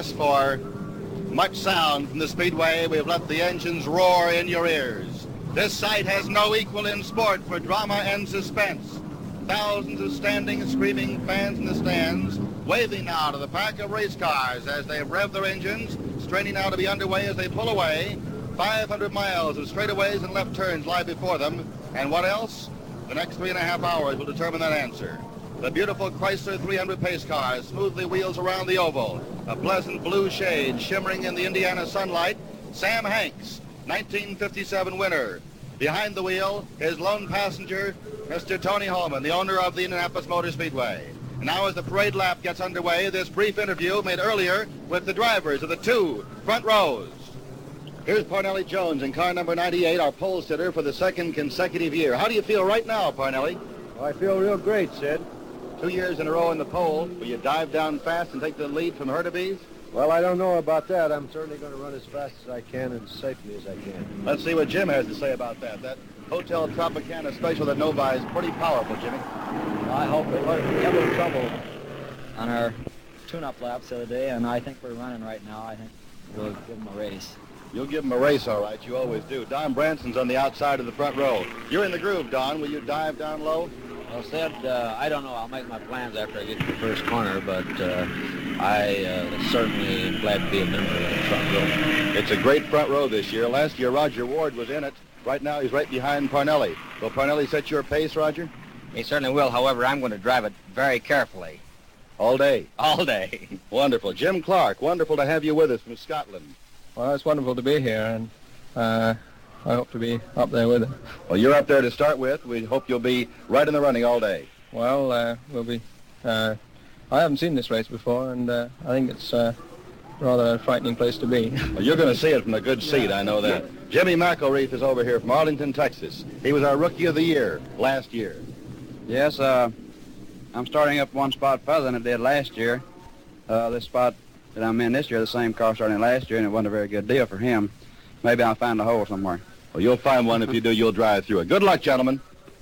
ask for much sound from the Speedway, we've let the engines roar in your ears. This sight has no equal in sport for drama and suspense. Thousands of standing, screaming fans in the stands, waving now to the pack of race cars as they rev their engines, straining now to be underway as they pull away. 500 miles of straightaways and left turns lie before them. And what else? The next 3.5 hours will determine that answer. The beautiful Chrysler 300 pace car smoothly wheels around the oval, a pleasant blue shade shimmering in the Indiana sunlight. Sam Hanks, 1957 winner. Behind the wheel, his lone passenger, Mr. Tony Holman, the owner of the Indianapolis Motor Speedway. And now as the parade lap gets underway, this brief interview made earlier with the drivers of the two front rows. Here's Parnelli Jones in car number 98, our pole sitter for the second consecutive year. How do you feel right now, Parnelli? Well, I feel real great, Sid. 2 years in a row in the pole. Will you dive down fast and take the lead from Hurtubise? Well, I don't know about that. I'm certainly going to run as fast as I can and as safely as I can. Let's see what Jim has to say about that. That Hotel Tropicana special that Novi is pretty powerful, Jimmy. I hope we have a little trouble on our tune-up laps the other day, and I think we're running right now. I think we'll give them a race. You'll give them a race, all right. You always do. Don Branson's on the outside of the front row. You're in the groove, Don. Will you dive down low? Well, Sid, I don't know. I'll make my plans after I get to the first corner, but I certainly am glad to be a member of the front row. It's a great front row this year. Last year, Roger Ward was in it. Right now, he's right behind Parnelli. Will Parnelli set your pace, Roger? He certainly will. However, I'm going to drive it very carefully. All day? All day. Wonderful. Jim Clark, wonderful to have you with us from Scotland. Well, it's wonderful to be here, and I hope to be up there with it. Well, you're up there to start with. We hope you'll be right in the running all day. Well, we'll be... I haven't seen this race before, and I think it's rather a frightening place to be. Well, you're going to see it from a good seat, I know that. Jimmy McElreath is over here from Arlington, Texas. He was our Rookie of the Year last year. Yes, I'm starting up one spot further than I did last year. This spot that I'm in this year, the same car starting last year, and it wasn't a very good deal for him. Maybe I'll find a hole somewhere. Well, you'll find one. If you do, you'll drive through it. Good luck, gentlemen.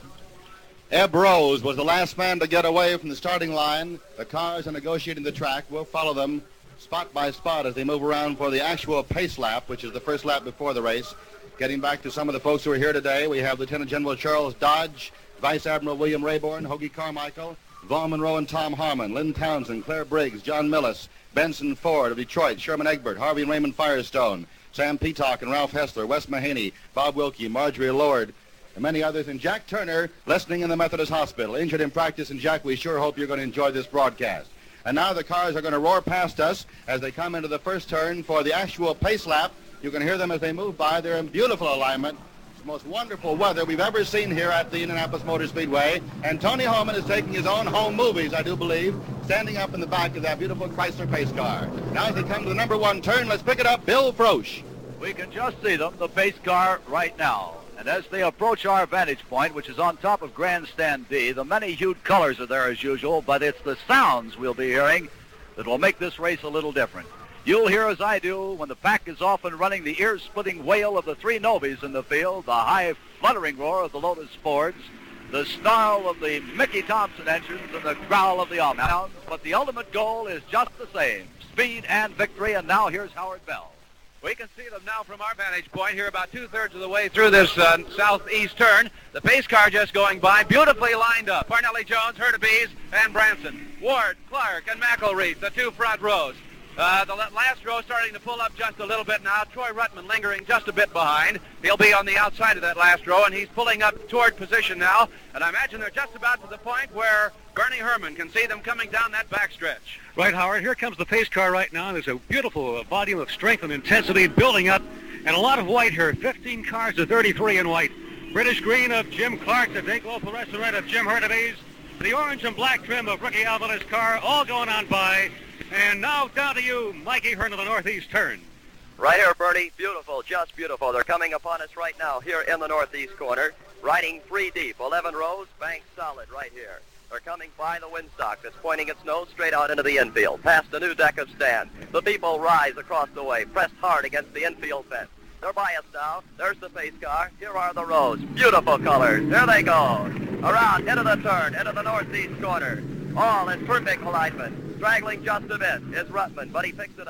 Ebb Rose was the last man to get away from the starting line. The cars are negotiating the track. We'll follow them spot by spot as they move around for the actual pace lap, which is the first lap before the race. Getting back to some of the folks who are here today, we have Lieutenant General Charles Dodge, Vice Admiral William Rayborn, Hoagie Carmichael, Vaughn Monroe and Tom Harmon, Lynn Townsend, Claire Briggs, John Millis, Benson Ford of Detroit, Sherman Egbert, Harvey and Raymond Firestone, Sam Peacock and Ralph Hessler, Wes Mahaney, Bob Wilkie, Marjorie Lord, and many others, and Jack Turner listening in the Methodist Hospital. Injured in practice, and Jack, we sure hope you're going to enjoy this broadcast. And now the cars are going to roar past us as they come into the first turn for the actual pace lap. You can hear them as they move by. They're in beautiful alignment. It's the most wonderful weather we've ever seen here at the Indianapolis Motor Speedway. And Tony Holman is taking his own home movies, I do believe, standing up in the back of that beautiful Chrysler pace car. Now as they come to the number one turn, let's pick it up, Bill Frosch. We can just see them, the pace car, right now. And as they approach our vantage point, which is on top of Grandstand D, the many-hued colors are there as usual, but it's the sounds we'll be hearing that will make this race a little different. You'll hear, as I do, when the pack is off and running, the ear-splitting wail of the three Novies in the field, the high fluttering roar of the Lotus Fords, the snarl of the Mickey Thompson engines, and the growl of the Uphounds. But the ultimate goal is just the same, speed and victory, and now here's Howard Bell. We can see them now from our vantage point here about two-thirds of the way through this southeast turn. The pace car just going by, beautifully lined up. Parnelli Jones, Hurtubise, and Branson. Ward, Clark, and McElreath, the two front rows. The last row starting to pull up just a little bit now. Troy Ruttman lingering just a bit behind. He'll be on the outside of that last row, and he's pulling up toward position now. And I imagine they're just about to the point where Bernie Herman can see them coming down that backstretch. Right, Howard. Here comes the pace car right now. There's a beautiful volume of strength and intensity building up, and a lot of white here. 15 cars to 33 in white. British green of Jim Clark, the Daco fluorescent of Jim Hurtubise, the orange and black trim of Ricky Alvarez's car, all going on by. And now down to you, Mikey Hearn of the northeast turn. Right here, Bernie. Beautiful, just beautiful. They're coming upon us right now here in the northeast corner, riding 3 deep, 11 rows, banked solid right here. They're coming by the windstock that's pointing its nose straight out into the infield, past the new deck of stand. The people rise across the way, pressed hard against the infield fence. They're by us now. There's the pace car. Here are the rows. Beautiful colors. There they go. Around, into the turn, into the northeast corner. All in perfect alignment. Straggling just a bit is Ruttman, but he picks it up.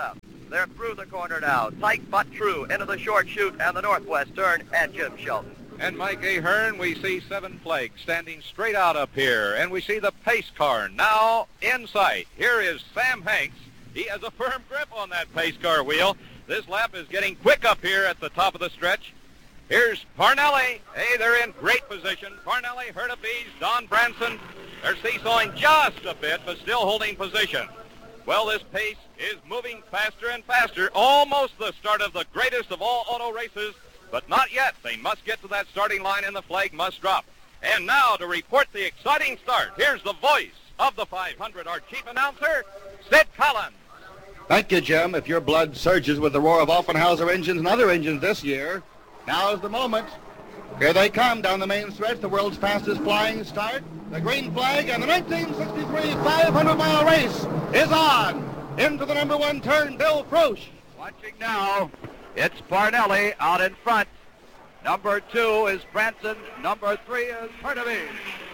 They're through the corner now. Tight but true into the short chute and the northwest turn and Jim Shelton. And Mike Ahern, we see Seven Flags standing straight out up here, and we see the pace car now in sight. Here is Sam Hanks. He has a firm grip on that pace car wheel. This lap is getting quick up here at the top of the stretch. Here's Parnelli. Hey, they're in great position. Parnelli, Hurtubise, Don Branson. They're seesawing just a bit, but still holding position. Well, this pace is moving faster and faster. Almost the start of the greatest of all auto races, but not yet. They must get to that starting line and the flag must drop. And now to report the exciting start, here's the voice of the 500, our chief announcer, Sid Collins. Thank you, Jim. If your blood surges with the roar of Offenhauser engines and other engines this year, now's the moment. Here they come down the main stretch, the world's fastest flying start. The green flag and the 1963 500-mile race is on. Into the number one turn, Bill Frosch. Watching now, it's Parnelli out in front. Number 2 is Branson. Number 3 is Hurtubise.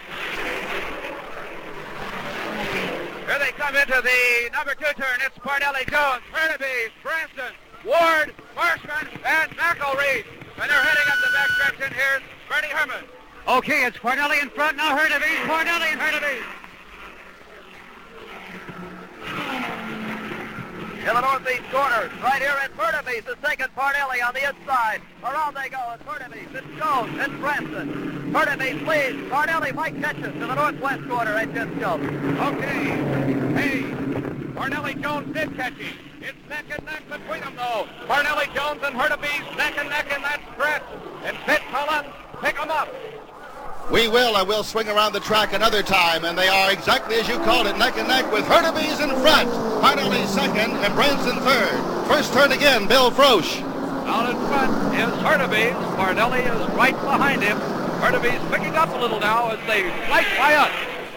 Here they come into the number 2 turn. It's Parnelli, Jones, Hurtubise, Branson, Ward, Marshman, and McElreath. And they're heading up the backstretch, and here's Bernie Herman. Okay, it's Parnelli in front, now Hurtubise, Parnelli and Hurtubise. In the northeast corner, right here at Hurtubise is taking Parnelli on the inside. Around they go. It's Hurtubise, it's Jones, it's Branson. Hurtubise leads. Parnelli might catch us to the northwest corner at Jim Shelton. Okay. Hey, Parnelli Jones did catch him. It's neck and neck between them, though. Parnelli Jones and Hurtubise neck and neck in that stretch. And Sid Collins, pick them up. We will, and we'll swing around the track another time, and they are exactly as you called it, neck and neck with Hurtubise in front, Parnelli second, and Branson third. First turn again, Bill Frosch. Out in front is Hurtubise. Parnelli is right behind him. Hurtubise picking up a little now as they flash by us.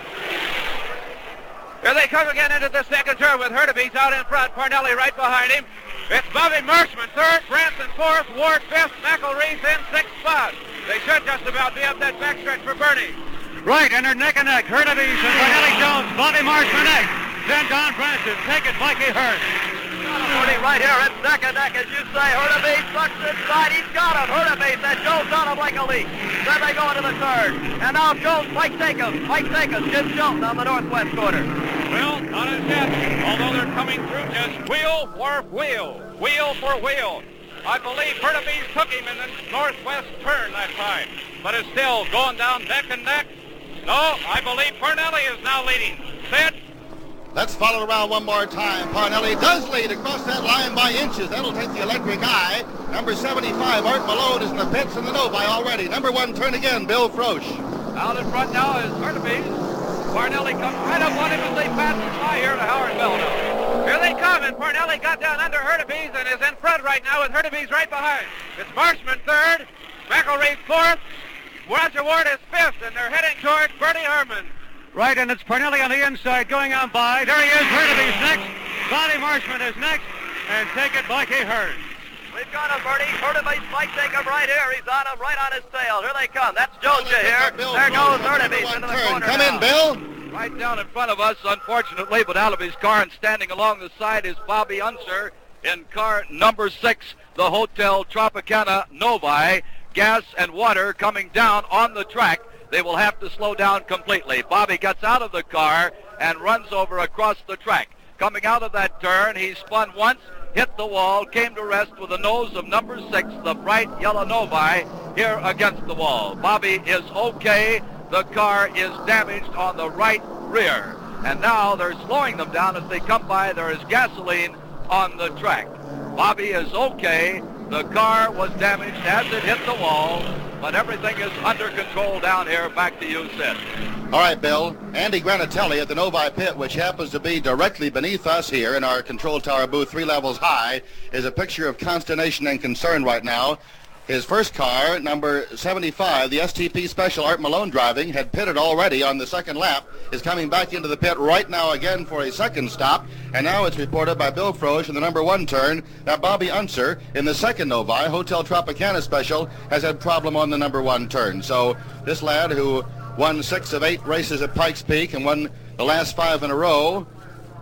Here they come again into the second turn with Hurtubise out in front, Parnelli right behind him. It's Bobby Marshman third, Branson fourth, Ward fifth, McElreath in sixth spot. They should just about be up that backstretch for Bernie. Right, and they're neck and neck. Hurtubise and Parnelli Jones, Bobby Marshman next. Then Don Branson. Take it, Mikey Hurd. Bernie right here. It's neck and neck, as you say. Hurtubise sucks inside. He's got him. Hurtubise and Jones on him like a leak. Then they go into the third. And now Jones might take him. Jim Shelton on the northwest corner. Well, not as yet, although they're coming through just wheel for wheel, wheel for wheel. I believe Hurtubise took him in the northwest turn that time, but is still going down neck and neck. No, I believe Parnelli is now leading. Sid? Let's follow around one more time. Parnelli does lead across that line by inches. That'll take the electric eye. Number 75, Art Malone, is in the pits in the Novi already. Number one turn again, Bill Frosch. Out in front now is Hurtubise. Parnelli comes right up on him as they pass by here to Howard Bell now. Here they come, and Parnelli got down under Hurtubise and is in front right now with Hurtubise right behind. It's Marshman third, McElreath fourth, Roger Ward is fifth, and they're heading towards Bernie Herman. Right, and it's Parnelli on the inside going on by. There he is, Hurtubise next. Bobby Marshman is next, and take it, Mikey Hurd. We've got him, Bernie. Hurtubise might take him right here. He's on him right on his tail. Here they come. That's Georgia here. There goes Hurtubise into the corner. Come in, Bill. Right down in front of us, unfortunately, but out of his car and standing along the side is Bobby Unser in car number 6, the Hotel Tropicana Novi. Gas and water coming down on the track. They will have to slow down completely. Bobby gets out of the car and runs over across the track. Coming out of that turn, he spun once, hit the wall, came to rest with the nose of number 6, the bright yellow Novi, here against the wall. Bobby is okay. The car is damaged on the right rear. And now they're slowing them down as they come by. There is gasoline on the track. Bobby is okay. The car was damaged as it hit the wall, but everything is under control down here. Back to you, Sid. All right, Bill. Andy Granatelli at the Novi pit, which happens to be directly beneath us here in our control tower booth 3 levels high, is a picture of consternation and concern right now. His first car, number 75, the STP Special Art Malone driving, had pitted already on the second lap, is coming back into the pit right now again for a second stop, and now it's reported by Bill Frosch in the number 1 turn that Bobby Unser in the second Novi, Hotel Tropicana Special, has had problem on the number 1 turn. So this lad who won 6 of 8 races at Pikes Peak and won the last 5 in a row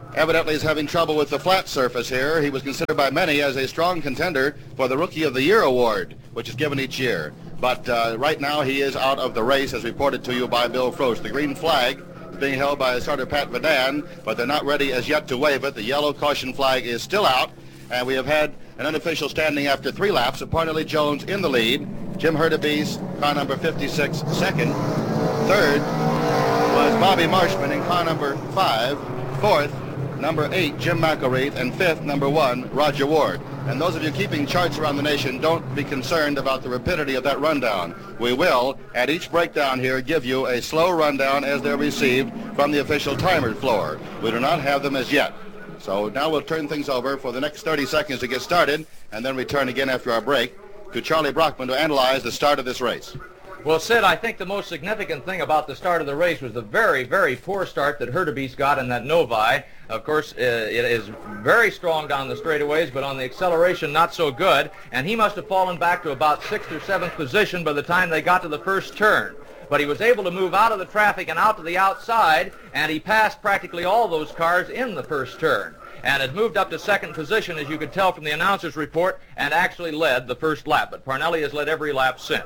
evidently is having trouble with the flat surface here. He was considered by many as a strong contender for the Rookie of the Year award, which is given each year. But right now he is out of the race, as reported to you by Bill Frost. The green flag is being held by starter Pat Vadan, but they're not ready as yet to wave it. The yellow caution flag is still out, and we have had an unofficial standing after 3 laps of Parnelli Jones in the lead. Jim Hurtubise, car number 56, second. Third was Bobby Marshman in car number 5. Fourth, number 8, Jim McElreath, and 5th, number 1, Roger Ward. And those of you keeping charts around the nation, don't be concerned about the rapidity of that rundown. We will, at each breakdown here, give you a slow rundown as they're received from the official timer floor. We do not have them as yet. So now we'll turn things over for the next 30 seconds to get started, and then return again after our break to Charlie Brockman to analyze the start of this race. Well, Sid, I think the most significant thing about the start of the race was the very, very poor start that Hurtubise got in that Novi. Of course, it is very strong down the straightaways, but on the acceleration, not so good. And he must have fallen back to about 6th or 7th position by the time they got to the first turn. But he was able to move out of the traffic and out to the outside, and he passed practically all those cars in the first turn. And had moved up to 2nd position, as you could tell from the announcer's report, and actually led the first lap. But Parnelli has led every lap since.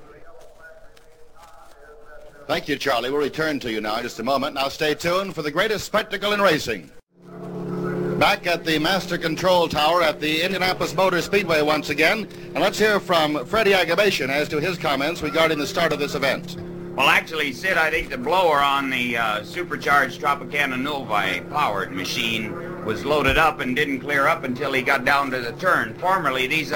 Thank you, Charlie. We'll return to you now in just a moment. Now stay tuned for the greatest spectacle in racing. Back at the Master Control Tower at the Indianapolis Motor Speedway once again. And let's hear from Freddie Agabation as to his comments regarding the start of this event. Well, actually, Sid, I think the blower on the supercharged Tropicana Novi powered machine was loaded up and didn't clear up until he got down to the turn. Formerly, these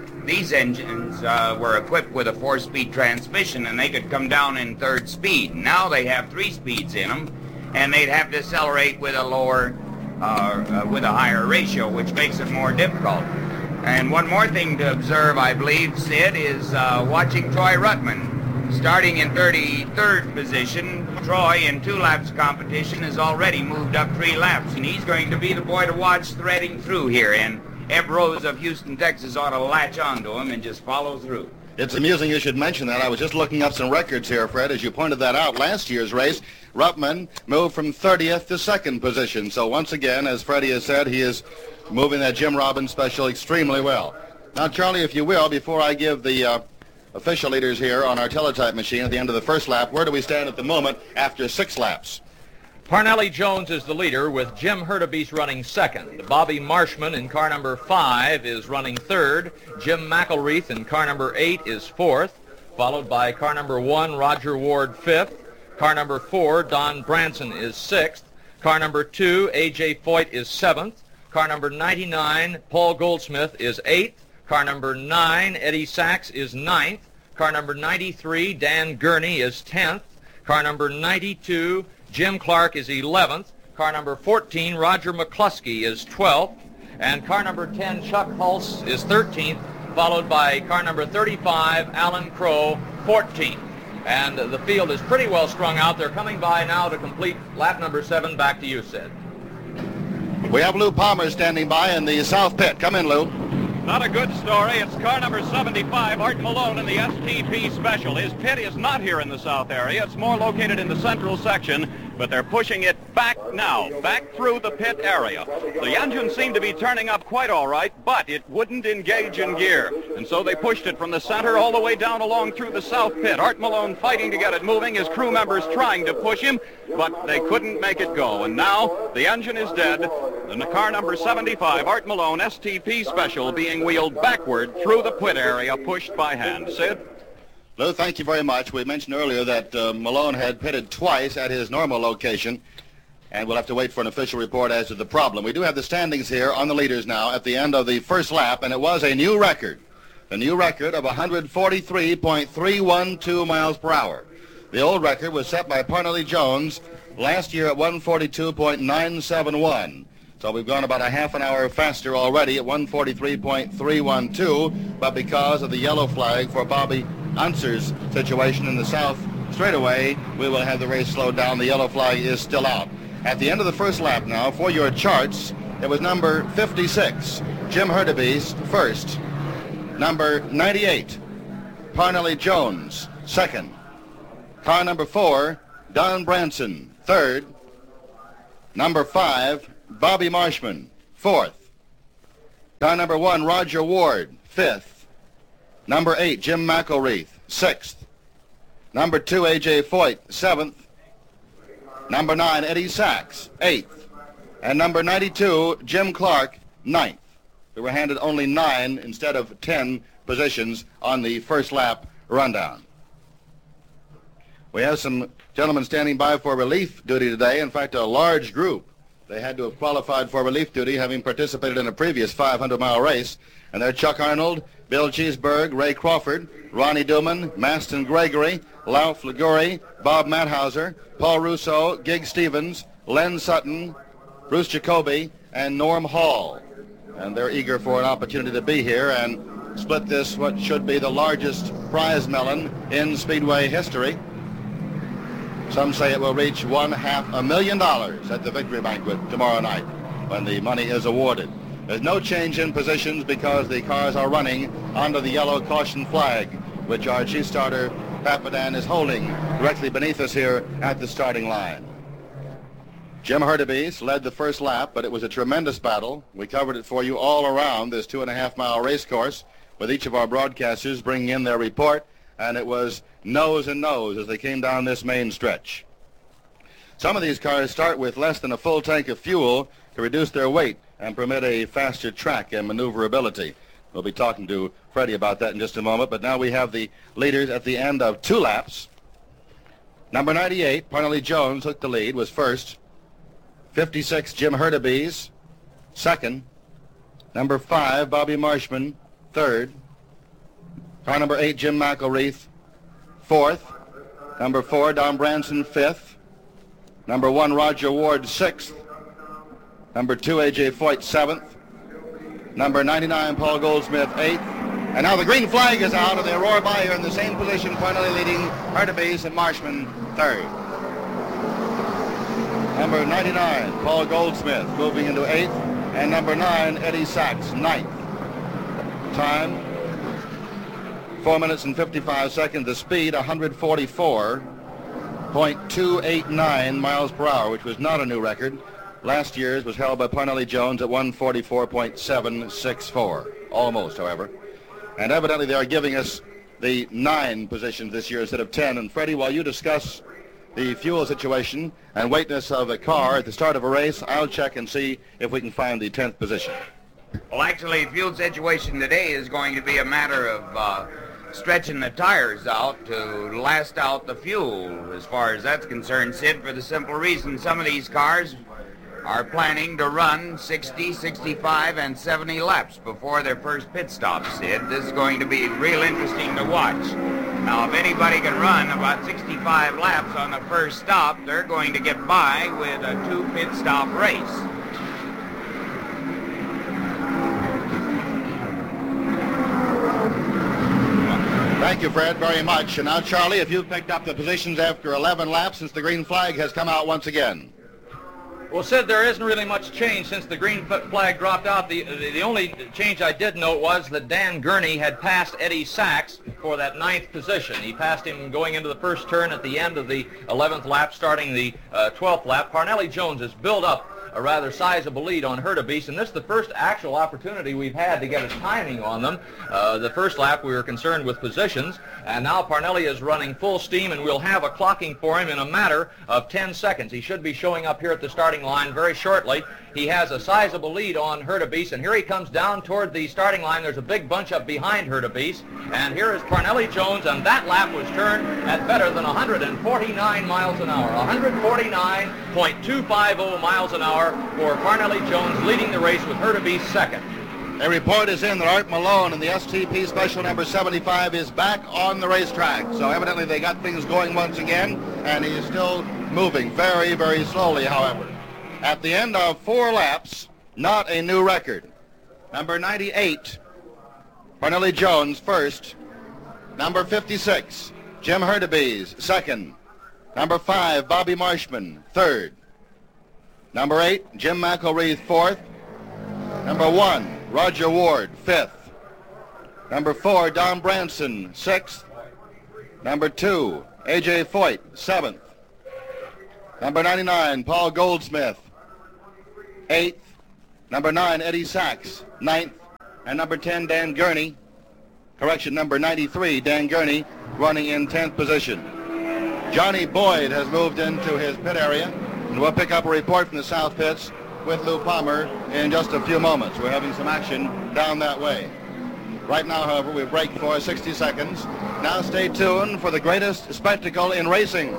engines were equipped with a 4-speed transmission, and they could come down in 3rd speed. Now they have 3 speeds in them, and they'd have to accelerate with a lower, with a higher ratio, which makes it more difficult. And one more thing to observe, I believe, Sid, is watching Troy Ruttman. Starting in 33rd position, Troy in 2 laps competition has already moved up 3 laps, and he's going to be the boy to watch threading through here. And Eb Rose of Houston, Texas ought to latch onto him and just follow through. It's amusing you should mention that. I was just looking up some records here, Fred. As you pointed that out, last year's race, Ruttman moved from 30th to 2nd position. So once again, as Freddie has said, he is moving that Jim Robbins special extremely well. Now, Charlie, if you will, before I give the official leaders here on our teletype machine at the end of the first lap, where do we stand at the moment after 6 laps? Parnelli Jones is the leader with Jim Hurtubise running 2nd. Bobby Marshman in car number 5 is running 3rd. Jim McElreath in car number 8 is 4th, followed by car number 1, Roger Ward, 5th. Car number 4, Don Branson, is 6th. Car number 2, A.J. Foyt, is 7th. Car number 99, Paul Goldsmith, is 8th. Car number 9, Eddie Sachs, is 9th. Car number 93, Dan Gurney, is 10th. Car number 92, Jim Clark, is 11th. Car number 14, Roger McCluskey, is 12th. And car number 10, Chuck Hulse, is 13th, followed by car number 35, Alan Crow, 14th. And the field is pretty well strung out. They're coming by now to complete lap number 7. Back to you, Sid. We have Lou Palmer standing by in the south pit. Come in, Lou. Not a good story. It's car number 75, Art Malone, in the STP Special. His pit is not here in the south area. It's more located in the central section, but they're pushing it back now, back through the pit area. The engine seemed to be turning up quite all right, but it wouldn't engage in gear. And so they pushed it from the center all the way down along through the south pit. Art Malone fighting to get it moving, his crew members trying to push him, but they couldn't make it go. And now the engine is dead, and the car number 75, Art Malone, STP Special, being wheeled backward through the pit area, pushed by hand. Sid? Lou, thank you very much. We mentioned earlier that Malone had pitted twice at his normal location, and we'll have to wait for an official report as to the problem. We do have the standings here on the leaders now at the end of the first lap, and it was a new record. The new record of 143.312 miles per hour. The old record was set by Parnelli Jones last year at 142.971. So we've gone about a half an hour faster already at 143.312, but because of the yellow flag for Bobby Unser's situation in the south straightaway, we will have the race slowed down. The yellow flag is still out. At the end of the first lap now, for your charts, it was number 56, Jim Hurtubise, first. Number 98, Parnelli Jones, second. Car number 4, Don Branson, third. Number 5, Bobby Marshman, 4th. Car number 1, Roger Ward, 5th. Number 8, Jim McElreath, 6th. Number 2, A.J. Foyt, 7th. Number 9, Eddie Sachs, 8th. And number 92, Jim Clark, 9th. We were handed only 9 instead of 10 positions on the first lap rundown. We have some gentlemen standing by for relief duty today. In fact, a large group. They had to have qualified for relief duty, having participated in a previous 500-mile race. And they're Chuck Arnold, Bill Cheeseburg, Ray Crawford, Ronnie Duman, Maston Gregory, Lauf Liguri, Bob Mathauser, Paul Russo, Gig Stevens, Len Sutton, Bruce Jacoby, and Norm Hall. And they're eager for an opportunity to be here and split this, what should be the largest prize melon in Speedway history. Some say it will reach $500,000 at the victory banquet tomorrow night when the money is awarded. There's no change in positions because the cars are running under the yellow caution flag, which our chief starter, Papadan, is holding directly beneath us here at the starting line. Jim Hurtubise led the first lap, but it was a tremendous battle. We covered it for you all around this 2.5-mile race course with each of our broadcasters bringing in their report, and it was nose and nose as they came down this main stretch. Some of these cars start with less than a full tank of fuel to reduce their weight and permit a faster track and maneuverability. We'll be talking to Freddie about that in just a moment, but now we have the leaders at the end of 2 laps. Number 98, Parnelli Jones, took the lead, was first. 56, Jim Hurtubise, second. Number 5, Bobby Marshman, third. Car number 8, Jim McElreath, 4th. Number 4, Don Branson, 5th. Number 1, Roger Ward, 6th. Number 2, A.J. Foyt, 7th. Number 99, Paul Goldsmith, 8th. And now the green flag is out, and they roar by here in the same position, Parnelli leading, Hurtubise and Marshman, 3rd. Number 99, Paul Goldsmith, moving into 8th. And number 9, Eddie Sachs, 9th. Time, 4 minutes and 55 seconds. The speed, 144.289 miles per hour, which was not a new record. Last year's was held by Parnelli Jones at 144.764. Almost, however. And evidently they are giving us the 9 positions this year instead of 10. And Freddie, while you discuss the fuel situation and weightness of a car at the start of a race, I'll check and see if we can find the 10th position. Well, actually, the fuel situation today is going to be a matter of stretching the tires out to last out the fuel, as far as that's concerned, Sid, for the simple reason some of these cars are planning to run 60, 65, and 70 laps before their first pit stop, Sid. This is going to be real interesting to watch. Now, if anybody can run about 65 laps on the first stop, they're going to get by with a 2 pit stop race. Thank you, Fred, very much. And now, Charlie, if you've picked up the positions after 11 laps since the green flag has come out once again. Well, Sid, there isn't really much change since the green flag dropped out. The only change I did note was that Dan Gurney had passed Eddie Sachs for that 9th position. He passed him going into the first turn at the end of the 11th lap, starting the 12th lap. Parnelli Jones has built up a rather sizable lead on Hurtubise, and this is the first actual opportunity we've had to get a timing on them. The first lap we were concerned with positions, and now Parnelli is running full steam, and we'll have a clocking for him in a matter of 10 seconds. He should be showing up here at the starting line very shortly. He has a sizable lead on Hurtubise, and here he comes down toward the starting line. There's a big bunch up behind Hurtubise, and here is Parnelli Jones, and that lap was turned at better than 149 miles an hour. 149.250 miles an hour for Parnelli Jones, leading the race with Hurtubise second. A report is in that Art Malone in the STP Special number 75 is back on the racetrack. So evidently they got things going once again, and he is still moving very, very slowly, however. At the end of 4 laps, not a new record. Number 98, Parnelli Jones, first. Number 56, Jim Hurtubise, second. Number 5, Bobby Marshman, third. Number 8, Jim McElreath, fourth. Number 1, Roger Ward, 5th. Number 4, Don Branson, 6th. Number 2, A.J. Foyt, 7th. Number 99, Paul Goldsmith, 8th. Number 9, Eddie Sachs, 9th. And number 10, Dan Gurney. Correction, number 93, Dan Gurney, running in 10th position. Johnny Boyd has moved into his pit area, and we'll pick up a report from the south pits with Lou Palmer in just a few moments. We're having some action down that way. Right now, however, we break for 60 seconds. Now stay tuned for the greatest spectacle in racing.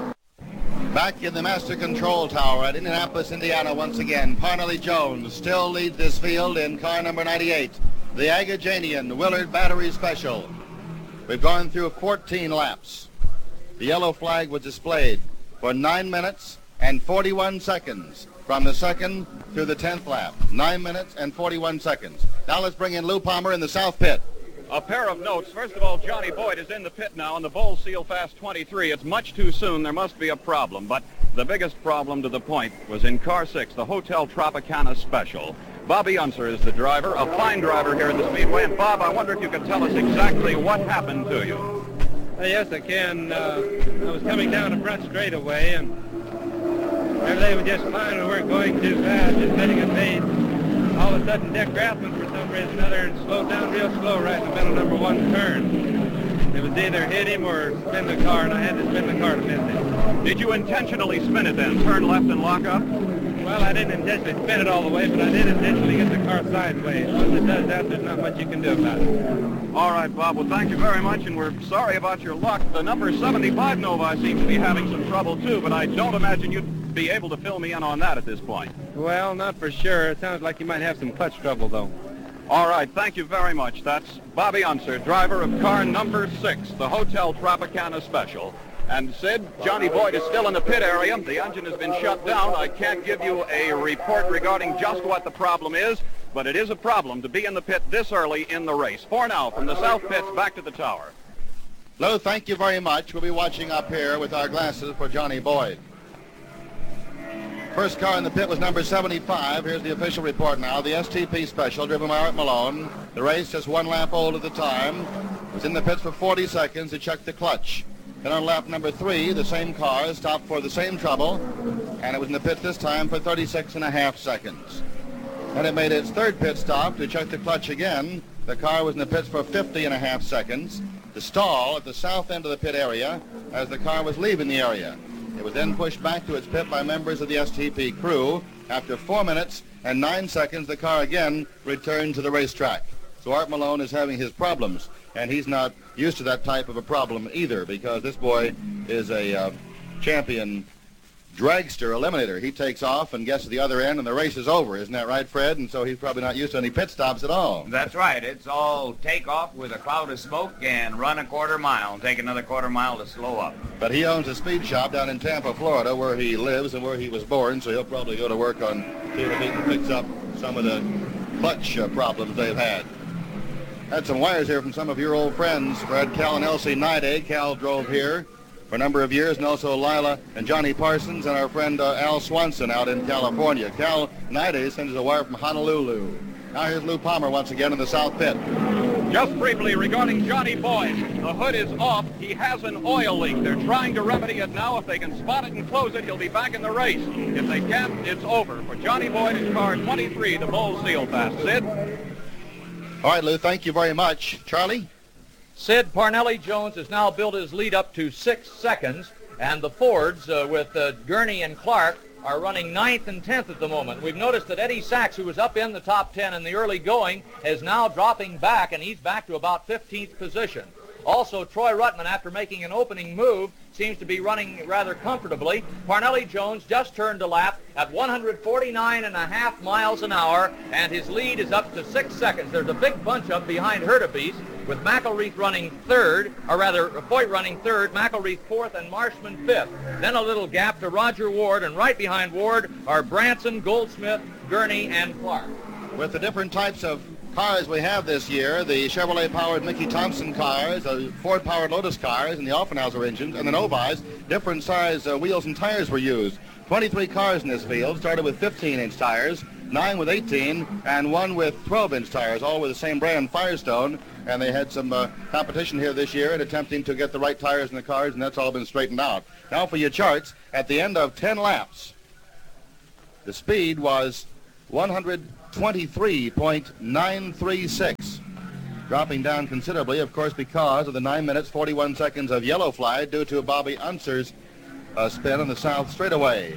Back in the Master Control Tower at Indianapolis, Indiana, once again, Parnelli Jones still leads this field in car number 98, the Agajanian Willard Battery Special. We've gone through 14 laps. The yellow flag was displayed for 9 minutes and 41 seconds from the second through the 10th lap. 9 minutes and 41 seconds. Now let's bring in Lou Palmer in the south pit. A pair of notes. First of all, Johnny Boyd is in the pit now in the Bull Seal Fast 23. It's much too soon. There must be a problem. But the biggest problem to the point was in car 6, the Hotel Tropicana Special. Bobby Unser is the driver, a fine driver here at the Speedway. And Bob, I wonder if you could tell us exactly what happened to you. Yes, I can. I was coming down the front straightaway, and everything was just fine. We weren't going too fast, just setting a pace. All of a sudden, Dick Grassman, for some reason or other, slowed down real slow right in the middle of number 1 turn. It was either hit him or spin the car, and I had to spin the car to miss it. Did you intentionally spin it then, turn left and lock up? Well, I didn't intentionally spin it all the way, but I did intentionally get the car sideways. Once it does that, there's not much you can do about it. All right, Bob. Well, thank you very much, and we're sorry about your luck. The number 75 Novi seems to be having some trouble, too, but I don't imagine you'd be able to fill me in on that at this point. Well, not for sure. It sounds like you might have some clutch trouble, though. All right, thank you very much. That's Bobby Unser, driver of car number 6, the Hotel Tropicana Special. And Sid, Johnny Boyd is still in the pit area. The engine has been shut down. I can't give you a report regarding just what the problem is, but it is a problem to be in the pit this early in the race. For now, from the south pits, back to the tower. Lou, thank you very much. We'll be watching up here with our glasses for Johnny Boyd. First car in the pit was number 75. Here's the official report now. The STP Special, driven by Art Malone. The race just 1 lap old at the time. Was in the pits for 40 seconds to check the clutch. Then on lap number 3, the same car stopped for the same trouble, and it was in the pit this time for 36.5 seconds. Then it made its third pit stop to check the clutch again. The car was in the pits for 50.5 seconds to stall at the south end of the pit area as the car was leaving the area. It was then pushed back to its pit by members of the STP crew. After 4 minutes and 9 seconds, the car again returned to the racetrack. So Art Malone is having his problems, and he's not used to that type of a problem either, because this boy is a champion dragster eliminator. He takes off and gets to the other end, and the race is over. Isn't that right, Fred? And so he's probably not used to any pit stops at all. That's right. It's all take off with a cloud of smoke and run a quarter mile, take another quarter mile to slow up. But he owns a speed shop down in Tampa, Florida, where he lives and where he was born, so he'll probably go to work on see if he can fix up some of the clutch problems they've had. Had some wires here from some of your old friends, Fred, Cal and Elsie Nide. Cal drove here for a number of years, and also Lila and Johnny Parsons and our friend Al Swanson out in California. Cal Nide sends us a wire from Honolulu. Now here's Lou Palmer once again in the south pit. Just briefly regarding Johnny Boyd, the hood is off. He has an oil leak. They're trying to remedy it now. If they can spot it and close it, he'll be back in the race. If they can't, it's over. For Johnny Boyd in car 23, the Bull Seal Fast. Sid? All right, Lou, thank you very much. Charlie? Sid, Parnelli Jones has now built his lead up to 6 seconds, and the Fords with Gurney and Clark are running 9th and 10th at the moment. We've noticed that Eddie Sachs, who was up in the top 10 in the early going, is now dropping back, and he's back to about 15th position. Also, Troy Ruttman, after making an opening move, seems to be running rather comfortably. Parnelli Jones just turned a lap at 149.5 miles an hour, and his lead is up to 6 seconds. There's a big bunch up behind Hurtubise, with McElreath running third, or rather, Foyt running third, McElreath fourth, and Marshman fifth. Then a little gap to Roger Ward, and right behind Ward are Branson, Goldsmith, Gurney, and Clark. With the different types of cars we have this year, the Chevrolet-powered Mickey Thompson cars, the Ford-powered Lotus cars, and the Offenhauser engines, and the Novis, different size wheels and tires were used. 23 cars in this field, started with 15-inch tires, 9 with 18, and 1 with 12-inch tires, all with the same brand, Firestone, and they had some competition here this year in attempting to get the right tires in the cars, and that's all been straightened out. Now for your charts, at the end of 10 laps, the speed was 123.936. Dropping down considerably, of course, because of the 9 minutes, 41 seconds of yellow flag due to Bobby Unser's spin on the south straightaway.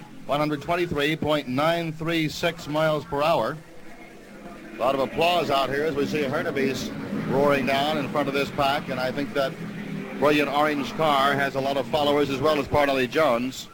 123.936 miles per hour. A lot of applause out here as we see Hurtubise roaring down in front of this pack, and I think that brilliant orange car has a lot of followers as well as Parnelli Jones.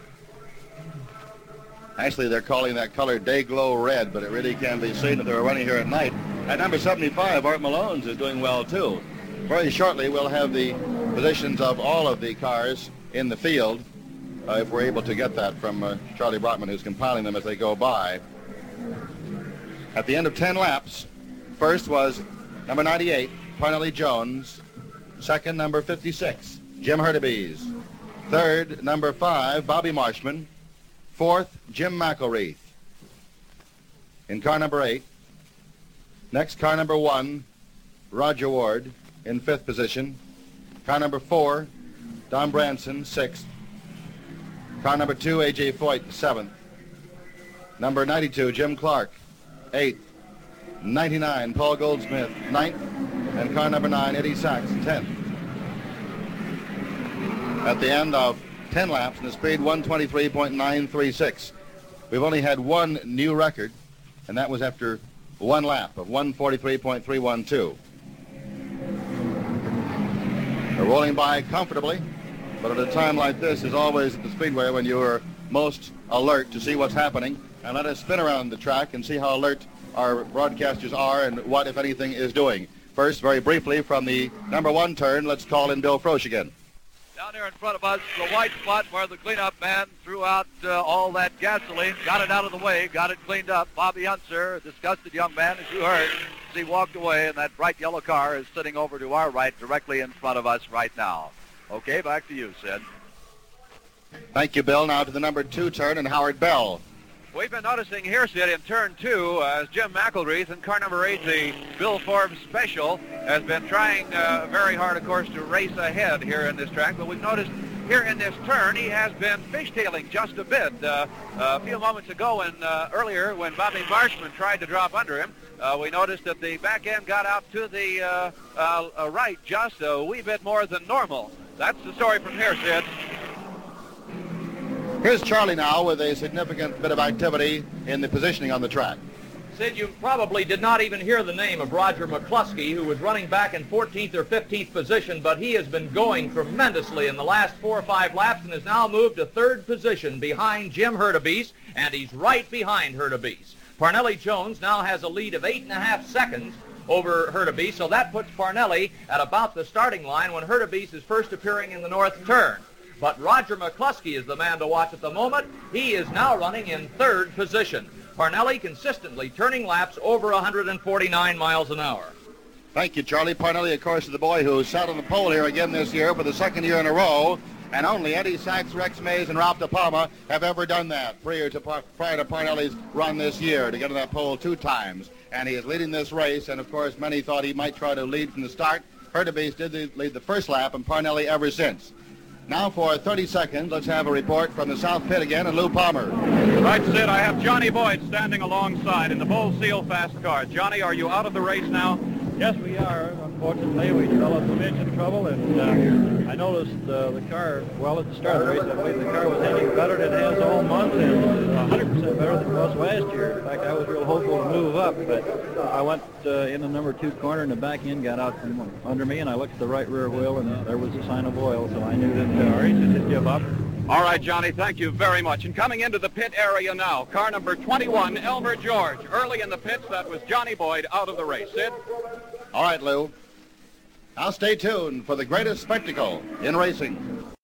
Actually, they're calling that color Day Glow Red, but it really can be seen if they were running here at night. At number 75, Art Malone's is doing well, too. Very shortly, we'll have the positions of all of the cars in the field, if we're able to get that from Charlie Brockman, who's compiling them as they go by. At the end of 10 laps, first was number 98, Parnelli Jones. Second, number 56, Jim Hurtubise. Third, number 5, Bobby Marshman. Fourth, Jim McElreath. In car number 8. Next, car number 1, Roger Ward in 5th position. Car number 4, Don Branson, 6th. Car number 2, A.J. Foyt, 7th. Number 92, Jim Clark, 8th. 99, Paul Goldsmith, 9th. And car number 9, Eddie Sachs, 10th. At the end of 10 laps, and the speed 123.936. We've only had one new record, and that was after one lap of 143.312. They're rolling by comfortably, but at a time like this is always at the Speedway when you are most alert to see what's happening. And let us spin around the track and see how alert our broadcasters are and what, if anything, is doing. First, very briefly, from the number 1 turn, let's call in Bill Frosch again. Down here in front of us, the white spot where the cleanup man threw out all that gasoline, got it out of the way, got it cleaned up. Bobby Unser, a disgusted young man, as you heard, as he walked away, and that bright yellow car is sitting over to our right, directly in front of us right now. Okay, back to you, Sid. Thank you, Bill. Now to the number 2 turn and Howard Bell. We've been noticing here, Sid, in turn 2, as Jim McElreath in car number 8, the Bill Forbes Special, has been trying very hard, of course, to race ahead here in this track. But we've noticed here in this turn, he has been fishtailing just a bit. A few moments ago, earlier, when Bobby Marshman tried to drop under him, we noticed that the back end got out to the right just a wee bit more than normal. That's the story from here, Sid. Here's Charlie now with a significant bit of activity in the positioning on the track. Sid, you probably did not even hear the name of Roger McCluskey, who was running back in 14th or 15th position, but he has been going tremendously in the last 4 or 5 laps and has now moved to 3rd position behind Jim Hurtubise, and he's right behind Hurtubise. Parnelli Jones now has a lead of 8.5 seconds over Hurtubise, so that puts Parnelli at about the starting line when Hurtubise is first appearing in the north turn. But Roger McCluskey is the man to watch at the moment. He is now running in 3rd position. Parnelli consistently turning laps over 149 miles an hour. Thank you, Charlie. Parnelli, of course, is the boy who sat on the pole here again this year for the 2nd year in a row. And only Eddie Sachs, Rex Mays, and Ralph De Palma have ever done that prior to Parnelli's run this year to get on that pole 2 times. And he is leading this race, and of course, many thought he might try to lead from the start. Hurtubise did lead the first lap, and Parnelli ever since. Now for 30 seconds, let's have a report from the South Pit again, and Lou Palmer. Right, Sid, I have Johnny Boyd standing alongside in the Bull Seal fast car. Johnny, are you out of the race now? Yes, we are. Unfortunately, we developed some engine trouble, and I noticed the car, well, at the start of the race, I believe the car was heading better than it has all month, and 100% better than it was last year. In fact, I was real hopeful to move up, but I went in the number 2 corner, and the back end got out from under me, and I looked at the right rear wheel, and there was a sign of oil, so I knew that our engine had given up. All right, Johnny, thank you very much. And coming into the pit area now, car number 21, Elmer George. Early in the pits, that was Johnny Boyd out of the race. Sid? All right, Lou. Now stay tuned for the greatest spectacle in racing.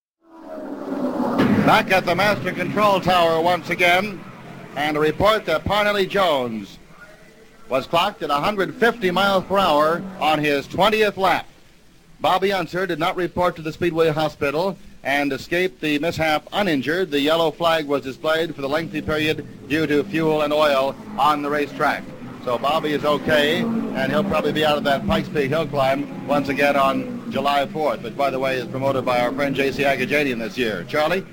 Back at the Master Control Tower once again, and a report that Parnelli Jones was clocked at 150 miles per hour on his 20th lap. Bobby Unser did not report to the Speedway Hospital and escaped the mishap uninjured. The yellow flag was displayed for the lengthy period due to fuel and oil on the racetrack. So Bobby is okay, and he'll probably be out of that Pikes Peak hill climb once again on July 4th, which, by the way, is promoted by our friend J.C. Agajanian this year. Charlie?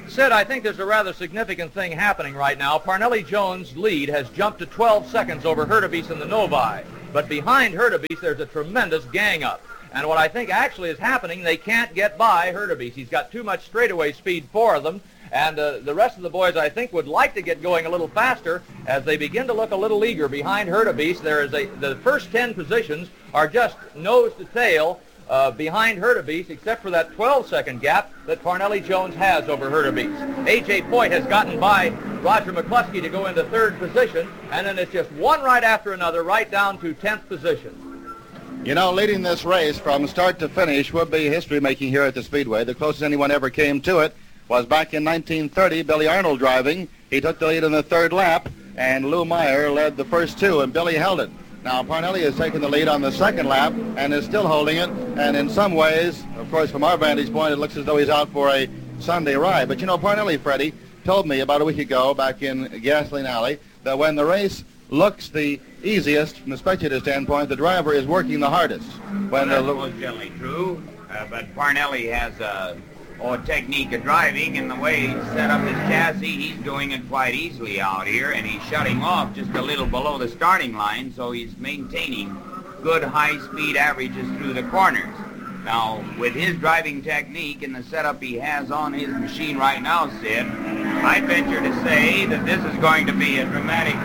Sid, I think there's a rather significant thing happening right now. Parnelli Jones' lead has jumped to 12 seconds over Hurtubise in the Novi. But behind Hurtubise, there's a tremendous gang up. And what I think actually is happening, they can't get by Hurtubise. He's got too much straightaway speed for them. And the rest of the boys, I think, would like to get going a little faster as they begin to look a little eager behind Hurtubise. The first 10 positions are just nose to tail behind Hurtubise, except for that 12-second gap that Parnelli Jones has over Hurtubise. A.J. Foyt has gotten by Roger McCluskey to go into third position, and then it's just one right after another, right down to 10th position. You know, leading this race from start to finish would be history-making here at the Speedway. The closest anyone ever came to it was back in 1930, Billy Arnold driving. He took the lead in the third lap, and Lou Meyer led the first two, and Billy held it. Now, Parnelli has taken the lead on the second lap and is still holding it, and in some ways, of course, from our vantage point, it looks as though he's out for a Sunday ride. But, you know, Parnelli, Freddie, told me about a week ago back in Gasoline Alley that when the race looks the easiest from the spectator standpoint, the driver is working the hardest. Well, that's most generally true, but Parnelli has a technique of driving, and the way he's set up his chassis, he's doing it quite easily out here, and he's shutting off just a little below the starting line, so he's maintaining good high-speed averages through the corners. Now, with his driving technique and the setup he has on his machine right now, Sid, I'd venture to say that this is going to be a dramatic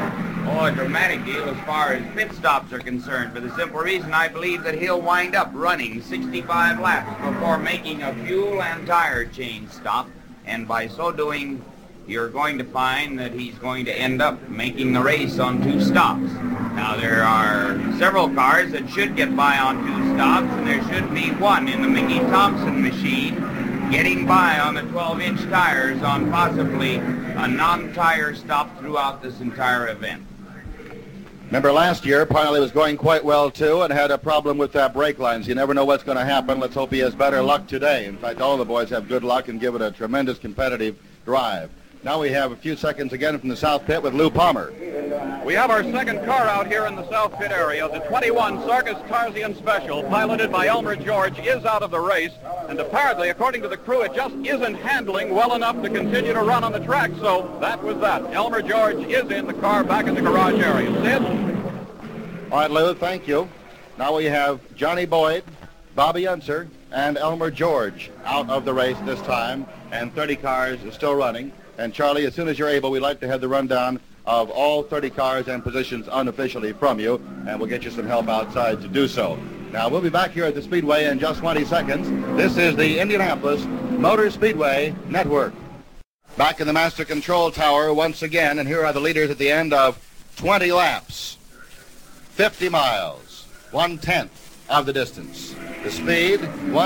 deal as far as pit stops are concerned, for the simple reason I believe that he'll wind up running 65 laps before making a fuel and tire change stop, and by so doing, you're going to find that he's going to end up making the race on 2 stops. Now, there are several cars that should get by on 2 stops, and there should be one in the Mickey Thompson machine getting by on the 12-inch tires on possibly a non-tire stop throughout this entire event. Remember last year, Parnelli was going quite well, too, and had a problem with that brake lines. You never know what's going to happen. Let's hope he has better luck today. In fact, all the boys have good luck and give it a tremendous competitive drive. Now we have a few seconds again from the South Pit with Lou Palmer. We have our second car out here in the South Pit area. The 21 Sargus Tarzian Special, piloted by Elmer George, is out of the race. And apparently, according to the crew, it just isn't handling well enough to continue to run on the track. So that was that. Elmer George is in the car back in the garage area. Sid? All right, Lou, thank you. Now we have Johnny Boyd, Bobby Unser, and Elmer George out of the race this time. And 30 cars are still running. And Charlie, as soon as you're able, we'd like to have the rundown of all 30 cars and positions unofficially from you, and we'll get you some help outside to do so. Now, we'll be back here at the Speedway in just 20 seconds. This is the Indianapolis Motor Speedway Network. Back in the Master Control Tower once again, and here are the leaders at the end of 20 laps. 50 miles, 1/10 of the distance. The speed,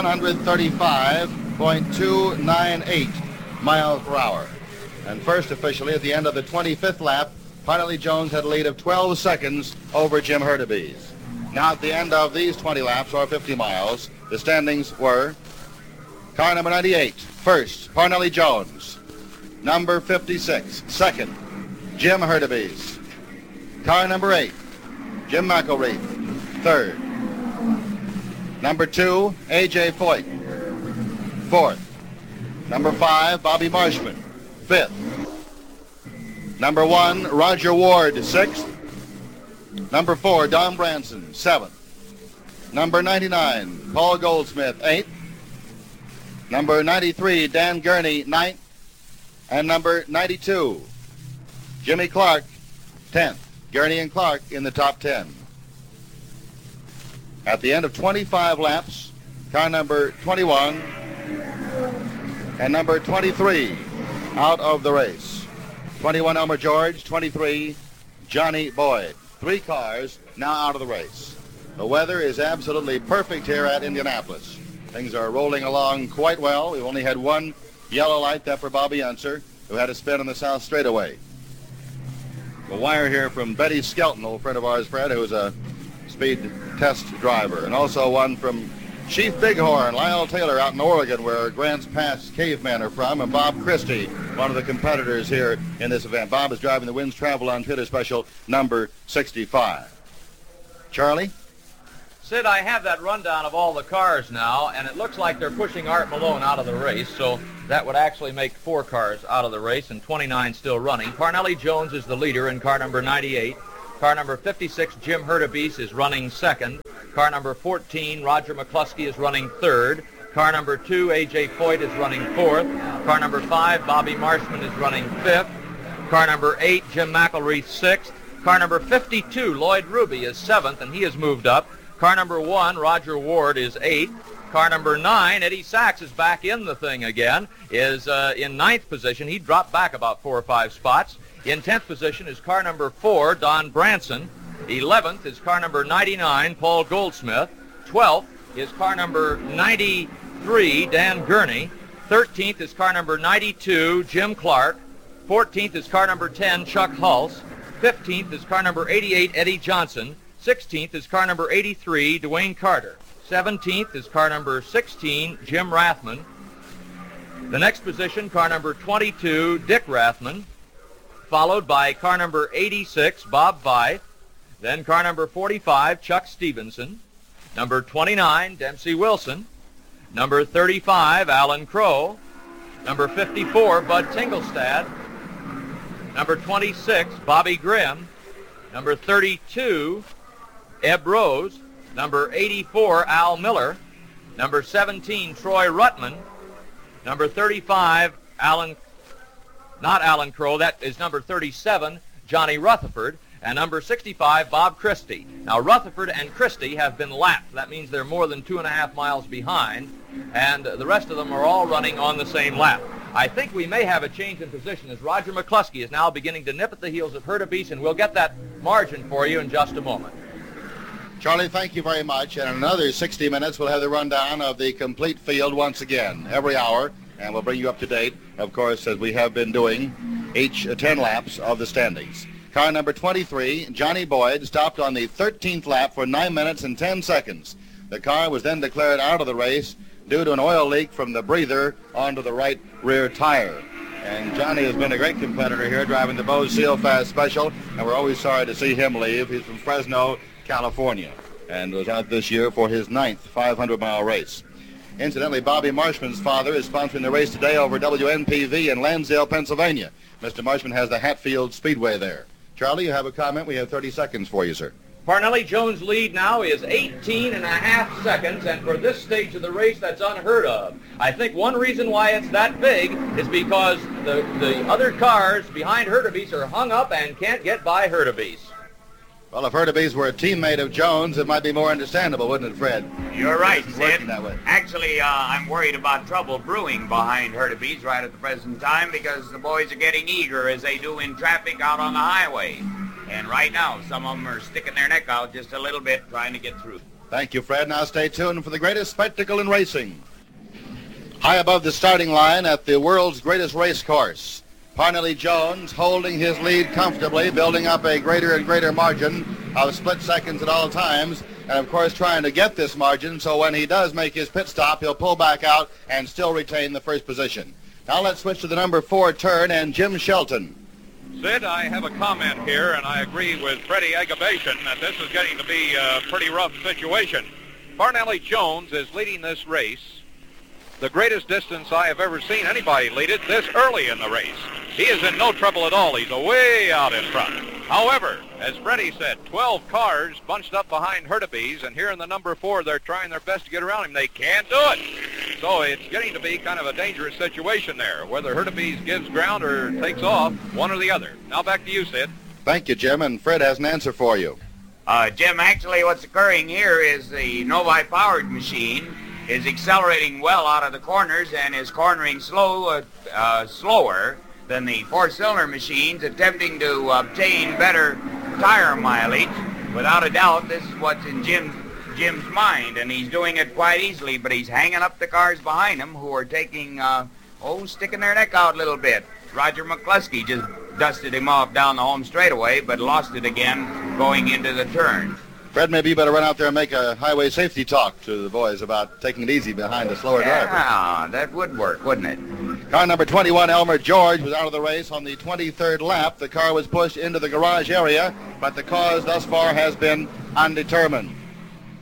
135.298 miles per hour. And first, officially, at the end of the 25th lap, Parnelli Jones had a lead of 12 seconds over Jim Hurtubise. Now, at the end of these 20 laps, or 50 miles, the standings were car number 98, first, Parnelli Jones. Number 56, second, Jim Hurtubise. Car number 8, Jim McElreath, third. Number 2, A.J. Foyt, fourth. Number 5, Bobby Marshman, fifth. Number 1, Roger Ward, sixth. Number 4, Don Branson, seventh. Number 99, Paul Goldsmith, eighth. Number 93, Dan Gurney, ninth. And number 92, Jimmy Clark, 10th. Gurney and Clark in the top 10. At the end of 25 laps, car number 21 and number 23 out of the race. 21, Elmer George. 23, Johnny Boyd. 3 cars now out of the race. The weather is absolutely perfect here at Indianapolis. Things are rolling along quite well. We've only had one yellow light, that for Bobby Unser, who had a spin on the South straightaway. A wire here from Betty Skelton, old friend of ours, Fred, who's a speed test driver, and also one from Chief Bighorn, Lyle Taylor out in Oregon, where Grants Pass cavemen are from, and Bob Christie, one of the competitors here in this event. Bob is driving the Winds Travel on Twitter Special number 65. Charlie? Sid, I have that rundown of all the cars now, and it looks like they're pushing Art Malone out of the race, so that would actually make 4 cars out of the race and 29 still running. Parnelli Jones is the leader in car number 98. Car number 56, Jim Hurtubise, is running second. Car number 14, Roger McCluskey, is running third. Car number 2, A.J. Foyt, is running fourth. Car number 5, Bobby Marshman, is running fifth. Car number 8, Jim McElreath, sixth. Car number 52, Lloyd Ruby, is seventh, and he has moved up. Car number 1, Roger Ward, is 8th. Car number 9, Eddie Sachs, is back in the thing again, is in 9th position. He dropped back about 4 or 5 spots. In 10th position is car number 4, Don Branson. 11th is car number 99, Paul Goldsmith. 12th is car number 93, Dan Gurney. 13th is car number 92, Jim Clark. 14th is car number 10, Chuck Hulse. 15th is car number 88, Eddie Johnson. 16th is car number 83, Dwayne Carter. 17th is car number 16, Jim Rathman. The next position, car number 22, Dick Rathman, followed by car number 86, Bob Veith. Then car number 45, Chuck Stevenson. Number 29, Dempsey Wilson. Number 35, Alan Crow. Number 54, Bud Tingelstad. Number 26, Bobby Grimm. Number 32, Eb Rose. Number 84, Al Miller. Number 17, Troy Ruttman. Number 35, not Alan Crow, that is number 37, Johnny Rutherford. And number 65, Bob Christie. Now, Rutherford and Christie have been lapped. That means they're more than 2.5 miles behind, and the rest of them are all running on the same lap. I think we may have a change in position as Roger McCluskey is now beginning to nip at the heels of Hurtubise, and we'll get that margin for you in just a moment. Charlie, thank you very much. And in another 60 minutes, we'll have the rundown of the complete field once again, every hour, and we'll bring you up to date, of course, as we have been doing each 10 laps of the standings. Car number 23, Johnny Boyd, stopped on the 13th lap for 9 minutes and 10 seconds. The car was then declared out of the race due to an oil leak from the breather onto the right rear tire. And Johnny has been a great competitor here, driving the Bose Seal Fast Special, and we're always sorry to see him leave. He's from Fresno, California, and was out this year for his 9th 500-mile race. Incidentally, Bobby Marshman's father is sponsoring the race today over WNPV in Lansdale, Pennsylvania. Mr. Marshman has the Hatfield Speedway there. Charlie, you have a comment? We have 30 seconds for you, sir. Parnelli Jones' lead now is 18.5 seconds, and for this stage of the race, that's unheard of. I think one reason why it's that big is because the other cars behind Hurtubise are hung up and can't get by Hurtubise. Well, if Hurtubise were a teammate of Jones, it might be more understandable, wouldn't it, Fred? You're right, Sid. That way. Actually, I'm worried about trouble brewing behind Hurtubise right at the present time because the boys are getting eager as they do in traffic out on the highway. And right now, some of them are sticking their neck out just a little bit trying to get through. Thank you, Fred. Now stay tuned for the greatest spectacle in racing. High above the starting line at the world's greatest race course, Parnelli Jones holding his lead comfortably, building up a greater and greater margin of split seconds at all times, and of course trying to get this margin so when he does make his pit stop, he'll pull back out and still retain the first position. Now let's switch to the number 4 turn and Jim Shelton. Sid, I have a comment here, and I agree with Freddie Agabation that this is getting to be a pretty rough situation. Parnelli Jones is leading this race, the greatest distance I have ever seen anybody lead it this early in the race. He is in no trouble at all. He's way out in front. However, as Freddie said, 12 cars bunched up behind Hurtubise, and here in the number 4, they're trying their best to get around him. They can't do it. So it's getting to be kind of a dangerous situation there, whether Hurtubise gives ground or takes off, one or the other. Now back to you, Sid. Thank you, Jim, and Fred has an answer for you. Jim, actually what's occurring here is the Novi-powered machine is accelerating well out of the corners and is cornering slower than the four-cylinder machines, attempting to obtain better tire mileage. Without a doubt, this is what's in Jim's mind, and he's doing it quite easily, but he's hanging up the cars behind him who are taking, sticking their neck out a little bit. Roger McCluskey just dusted him off down the home straightaway, but lost it again going into the turn. Fred, maybe you better run out there and make a highway safety talk to the boys about taking it easy behind the slower driver. Yeah, that would work, wouldn't it? Car number 21, Elmer George, was out of the race on the 23rd lap. The car was pushed into the garage area, but the cause thus far has been undetermined.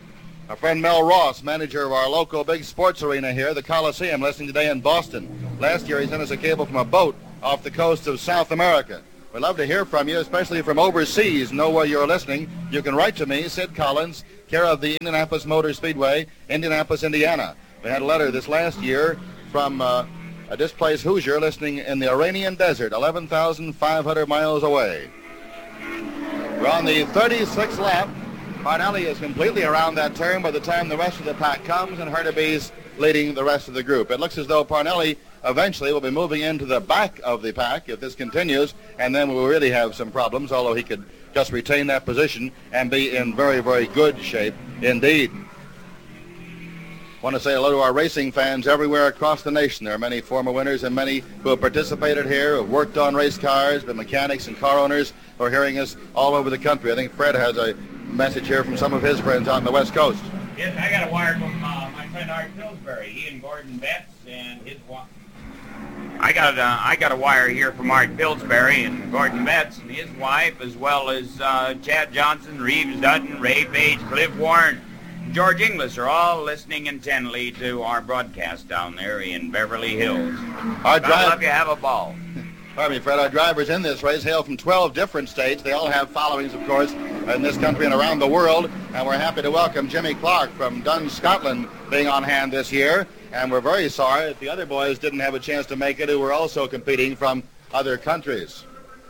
Our friend Mel Ross, manager of our local big sports arena here, the Coliseum, listening today in Boston. Last year he sent us a cable from a boat off the coast of South America. We'd love to hear from you, especially from overseas. Know where you're listening. You can write to me, Sid Collins, care of the Indianapolis Motor Speedway, Indianapolis, Indiana. We had a letter this last year from a displaced Hoosier listening in the Iranian desert, 11,500 miles away. We're on the 36th lap. Parnelli is completely around that turn by the time the rest of the pack comes, and Hurtubise leading the rest of the group. It looks as though Parnelli eventually will be moving into the back of the pack if this continues, and then we'll really have some problems, although he could just retain that position and be in very, very good shape indeed. Want to say hello to our racing fans everywhere across the nation. There are many former winners and many who have participated here, who have worked on race cars, been mechanics and car owners who are hearing us all over the country. I think Fred has a message here from some of his friends out on the West Coast. Yes, I got a wire from my friend Art Pillsbury. He and Gordon Betts and his wife. I got a wire here from Art Pillsbury and Gordon Betts and his wife, as well as Chad Johnson, Reeves Dutton, Ray Page, Cliff Warren, George Inglis are all listening intently to our broadcast down there in Beverly Hills. God love you. Have a ball. Pardon me, Fred. Our drivers in this race hail from 12 different states. They all have followings, of course, in this country and around the world. And we're happy to welcome Jimmy Clark from Dun, Scotland, being on hand this year. And we're very sorry that the other boys didn't have a chance to make it, who were also competing from other countries.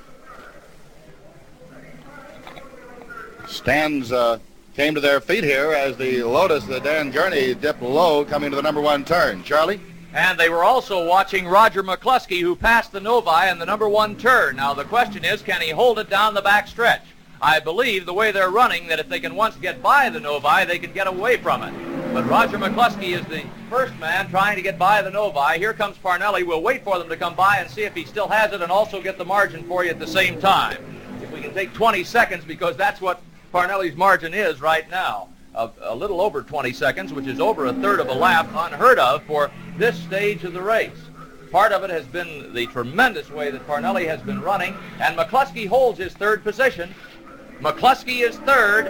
Stands came to their feet here as the Lotus, the Dan Gurney, dipped low coming to the number one turn. Charlie? And they were also watching Roger McCluskey, who passed the Novi in the number one turn. Now the question is, can he hold it down the back stretch? I believe the way they're running, that if they can once get by the Novi, they can get away from it. But Roger McCluskey is the first man trying to get by the Novi. Here comes Parnelli. We'll wait for them to come by and see if he still has it, and also get the margin for you at the same time. If we can take 20 seconds, because that's what Parnelli's margin is right now. A little over 20 seconds, which is over a third of a lap, unheard of for this stage of the race. Part of it has been the tremendous way that Parnelli has been running, and McCluskey holds his third position. McCluskey is third,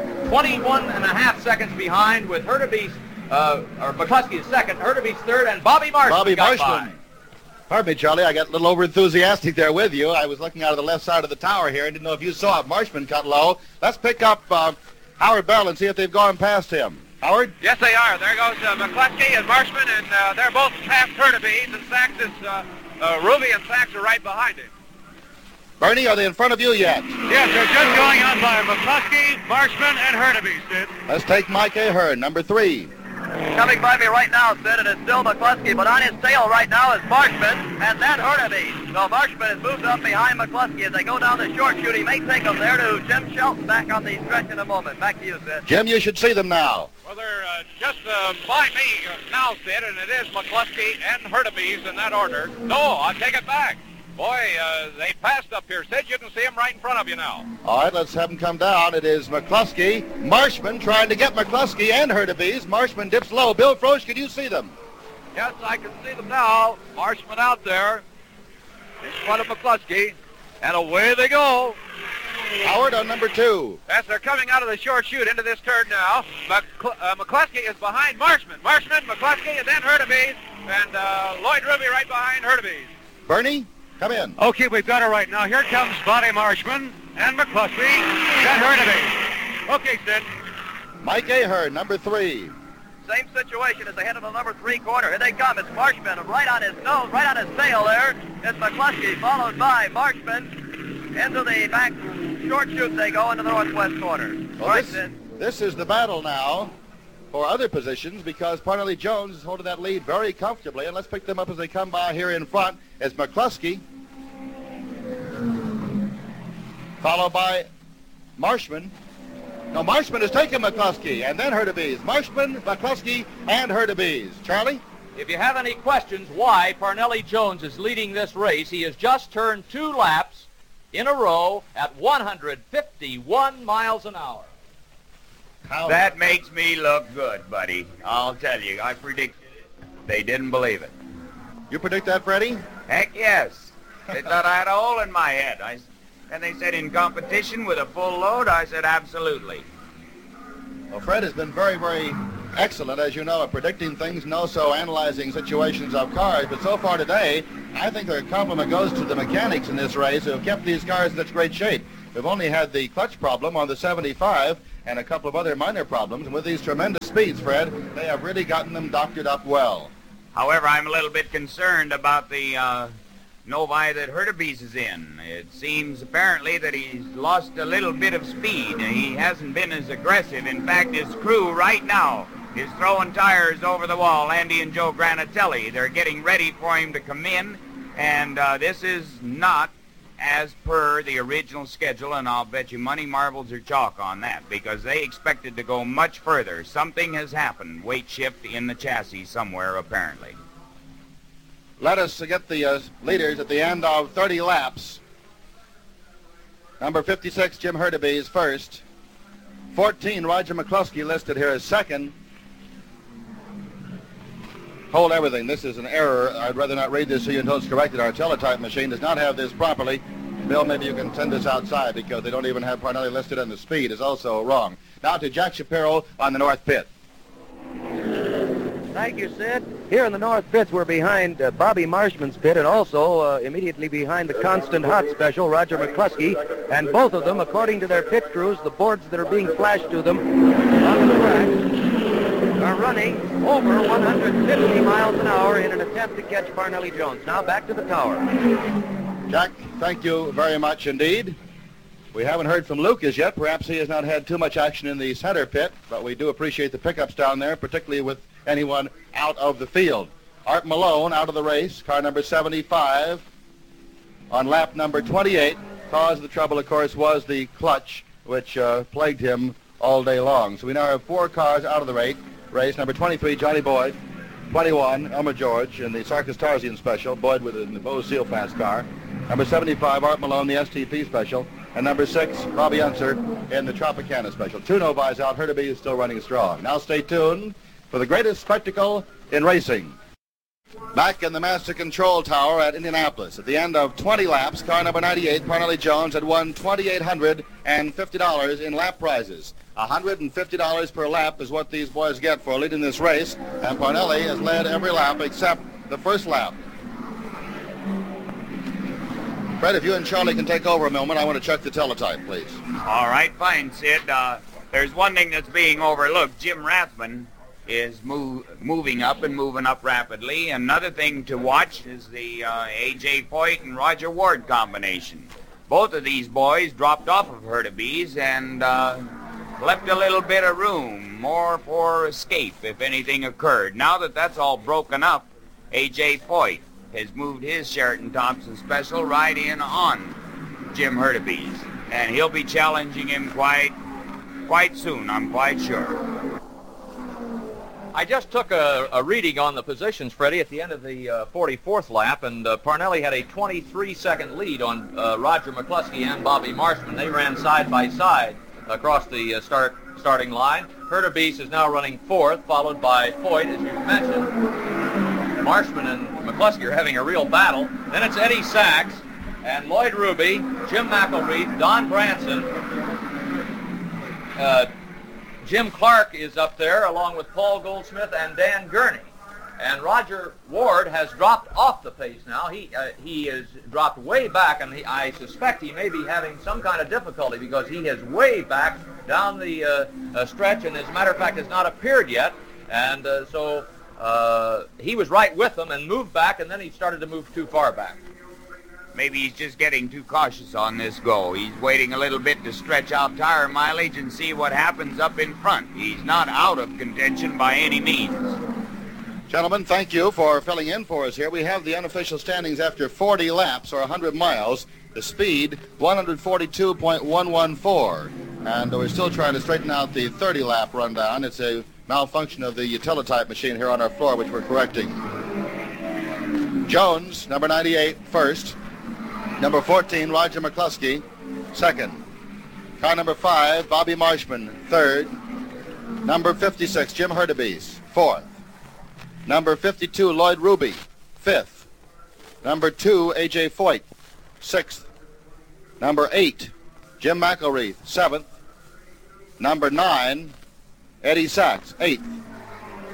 21.5 seconds behind, with Hurtubise, or McCluskey is second, Hurtubise third, and Bobby Marshman got by. Pardon me, Charlie, I got a little over enthusiastic there with you. I was looking out of the left side of the tower here and didn't know if you saw it. Marshman cut low. Let's pick up Howard Bell and see if they've gone past him. Howard? Yes, they are. There goes McCluskey and Marshman, and they're both past Hurtubise, and Sachs is, Ruby and Sachs are right behind him. Bernie, are they in front of you yet? Yes, they're just going on by McCluskey, Marshman, and Hurtubise, Sid. Let's take Mike Ahern, number 3. Coming by me right now, Sid, it is still McCluskey, but on his tail right now is Marshman, and then Hurtubise. So Marshman has moved up behind McCluskey as they go down the short chute. He may take them there to Jim Shelton back on the stretch in a moment. Back to you, Sid. Jim, you should see them now. Well, they're just by me now, Sid, and it is McCluskey and Hurtubise in that order. No, I'll take it back. Boy, they passed up here, Sid. You can see them right in front of you now. All right, let's have them come down. It is McCluskey. Marshman trying to get McCluskey and Hurtubise. Marshman dips low. Bill Frosch, can you see them? Yes, I can see them now. Marshman out there in front of McCluskey, and away they go. Howard on number 2. Yes, they're coming out of the short chute into this turn now. McCluskey is behind Marshman. Marshman, McCluskey, and then Hurtubise, and Lloyd Ruby right behind Hurtubise. Bernie? Come in. Okay, we've got it right now. Here comes Bobby Marshman and McCluskey, then Hurtubise. Okay, Sid. Mike Ahern, number 3. Same situation as they head to the number 3 corner. Here they come. It's Marshman right on his nose, right on his tail there. It's McCluskey, followed by Marshman. Into the back short chute they go into the northwest corner. Well, right, this is the battle now for other positions, because Parnelli Jones is holding that lead very comfortably. And let's pick them up as they come by here in front. It's McCluskey, followed by Marshman. No, Marshman has taken McCluskey, and then Hurtubise. Marshman, McCluskey, and Hurtubise. Charlie? If you have any questions why Parnelli Jones is leading this race, he has just turned 2 laps in a row at 151 miles an hour. That makes me look good, buddy. I'll tell you, I predicted it. They didn't believe it. You predict that, Freddie? Heck yes. They thought I had a hole in my head. And they said, in competition with a full load? I said, absolutely. Well, Fred has been very, very excellent, as you know, at predicting things and also analyzing situations of cars. But so far today, I think the compliment goes to the mechanics in this race who have kept these cars in such great shape. We've only had the clutch problem on the 75 and a couple of other minor problems. And with these tremendous speeds, Fred, they have really gotten them doctored up well. However, I'm a little bit concerned about the Novi that Hurtubise is in. It seems apparently that he's lost a little bit of speed. He hasn't been as aggressive. In fact, his crew right now is throwing tires over the wall, Andy and Joe Granatelli. They're getting ready for him to come in, and this is not as per the original schedule, and I'll bet you money, marbles, or chalk on that, because they expected to go much further. Something has happened, weight shift in the chassis somewhere, apparently. Let us get the leaders at the end of 30 laps. Number 56, Jim Hurtubise, first. 14, Roger McCluskey, listed here as second. Hold everything. This is an error. I'd rather not read this to you until it's corrected. Our teletype machine does not have this properly. Bill, maybe you can send this outside because they don't even have Parnelli listed, and the speed is also wrong. Now to Jack Shapiro on the north pit. Thank you, Sid. Here in the north pits, we're behind Bobby Marshman's pit and also immediately behind the Constant Hot Special, Roger McCluskey. And both of them, according to their pit crews, the boards that are being flashed to them on the track are running over 150 miles an hour in an attempt to catch Parnelli Jones. Now back to the tower. Jack, thank you very much indeed. We haven't heard from Lucas yet. Perhaps he has not had too much action in the center pit, but we do appreciate the pickups down there, particularly with anyone out of the field. Art Malone out of the race, car number 75 on lap number 28. Cause of the trouble, of course, was the clutch, which plagued him all day long. So we now have 4 cars out of the race. Number 23, Johnny Boyd. 21, Elmer George in the Sarkis Tarzian special. Boyd with in the Bose Seal Fast car. Number 75, Art Malone, the STP special. And number 6, Bobby Unser in the Tropicana special. 2 Novis out. Hurtubise is still running strong. Now stay tuned for the greatest spectacle in racing. Back in the Master Control Tower at Indianapolis. At the end of 20 laps, car number 98, Parnelli Jones, had won $2,850 in lap prizes. $150 per lap is what these boys get for leading this race, and Parnelli has led every lap except the first lap. Fred, if you and Charlie can take over a moment, I want to check the teletype, please. All right, fine, Sid. There's one thing that's being overlooked. Jim Rathman is moving up and moving up rapidly. Another thing to watch is the A.J. Foyt and Roger Ward combination. Both of these boys dropped off of Hurtubise and left a little bit of room, more for escape if anything occurred. Now that that's all broken up, A.J. Foyt has moved his Sheraton Thompson special right in on Jim Hurtubise, and he'll be challenging him quite soon, I'm quite sure. I just took a reading on the positions, Freddie, at the end of the 44th lap, and Parnelli had a 23-second lead on Roger McCluskey and Bobby Marshman. They ran side by side across the starting line. Hurtubise is now running 4th, followed by Foyt, as you mentioned. Marshman and McCluskey are having a real battle. Then it's Eddie Sachs and Lloyd Ruby, Jim McElreath, Don Branson. Jim Clark is up there along with Paul Goldsmith and Dan Gurney. And Roger Ward has dropped off the pace now. He has dropped way back, and I suspect he may be having some kind of difficulty because he is way back down the stretch, and as a matter of fact has not appeared yet. And so he was right with them and moved back, and then he started to move too far back. Maybe he's just getting too cautious on this go. He's waiting a little bit to stretch out tire mileage and see what happens up in front. He's not out of contention by any means. Gentlemen, thank you for filling in for us here. We have the unofficial standings after 40 laps, or 100 miles. The speed, 142.114. And we're still trying to straighten out the 30-lap rundown. It's a malfunction of the teletype machine here on our floor, which we're correcting. Jones, number 98, first. Number 14, Roger McCluskey, second. Car number 5, Bobby Marshman, third. Number 56, Jim Hurtubise, fourth. Number 52, Lloyd Ruby, fifth. Number 2, A.J. Foyt, sixth. Number 8, Jim McElreath, seventh. Number 9, Eddie Sachs, eighth.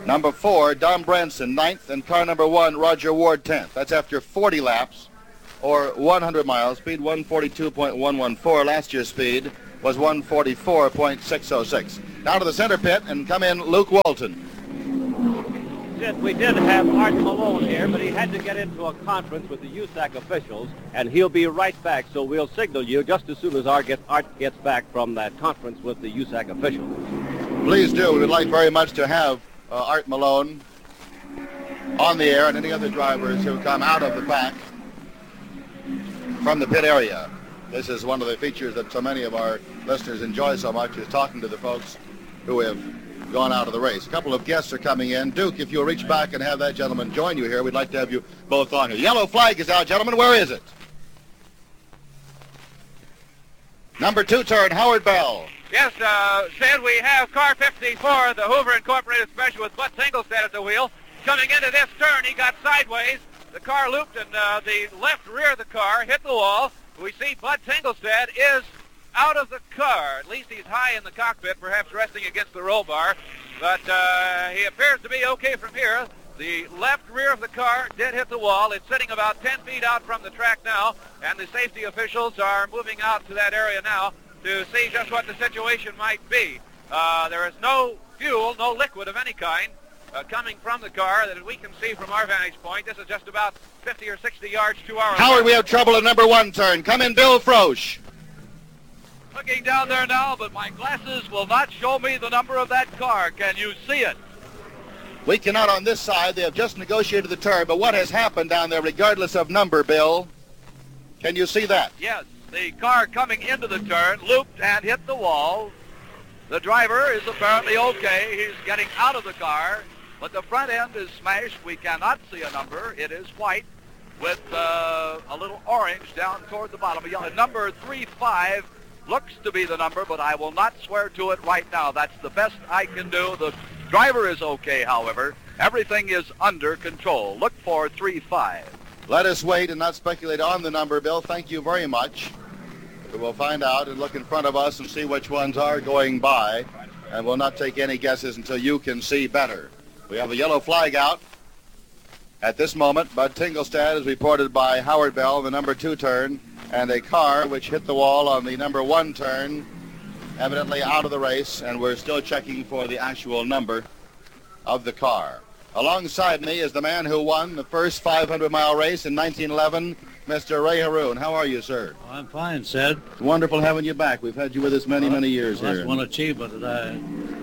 Number 4, Don Branson, 9th, and car number 1, Roger Ward, 10th. That's after 40 laps, or 100 miles, speed 142.114. Last year's speed was 144.606. Now to the center pit, and come in Luke Walton. We did have Art Malone here, but he had to get into a conference with the USAC officials, and he'll be right back, so we'll signal you just as soon as Art gets back from that conference with the USAC officials. Please do. We would like very much to have Art Malone on the air and any other drivers who come out of the pack from the pit area. This is one of the features that so many of our listeners enjoy so much, is talking to the folks who have gone out of the race. A couple of guests are coming in. Duke, if you'll reach back and have that gentleman join you here, we'd like to have you both on here. Yellow flag is out, gentlemen. Where is it? Number 2 turn, Howard Bell. Yes, Sid, we have car 54, the Hoover Incorporated Special with Bud Tinglestad at the wheel. Coming into this turn, he got sideways. The car looped, and the left rear of the car hit the wall. We see Bud Tinglestad is out of the car. At least he's high in the cockpit, perhaps resting against the roll bar. But he appears to be okay from here. The left rear of the car did hit the wall. It's sitting about 10 feet out from the track now, and the safety officials are moving out to that area now to see just what the situation might be. There is no fuel, no liquid of any kind coming from the car that we can see from our vantage point. This is just about 50 or 60 yards to our... Howard, we have trouble in number 1 turn. Come in, Bill Frosch. Looking down there now, but my glasses will not show me the number of that car. Can you see it? We cannot on this side. They have just negotiated the turn, but what has happened down there, regardless of number, Bill? Can you see that? Yes, the car coming into the turn looped and hit the wall. The driver is apparently okay. He's getting out of the car, but the front end is smashed. We cannot see a number. It is white with a little orange down toward the bottom. Number 35 looks to be the number, but I will not swear to it right now. That's the best I can do. The driver is okay, however. Everything is under control. Look for 35. Let us wait and not speculate on the number, Bill. Thank you very much. We will find out and look in front of us and see which ones are going by, and we'll not take any guesses until you can see better. We have a yellow flag out. At this moment, Bud Tinglestad is reported by Howard Bell, the number 2 turn, and a car which hit the wall on the number 1 turn, evidently out of the race, and we're still checking for the actual number of the car. Alongside me is the man who won the first 500-mile race in 1911, Mr. Ray Haroon. How are you, sir? Well, I'm fine, Sid. It's wonderful having you back. We've had you with us many years here. That's one achievement that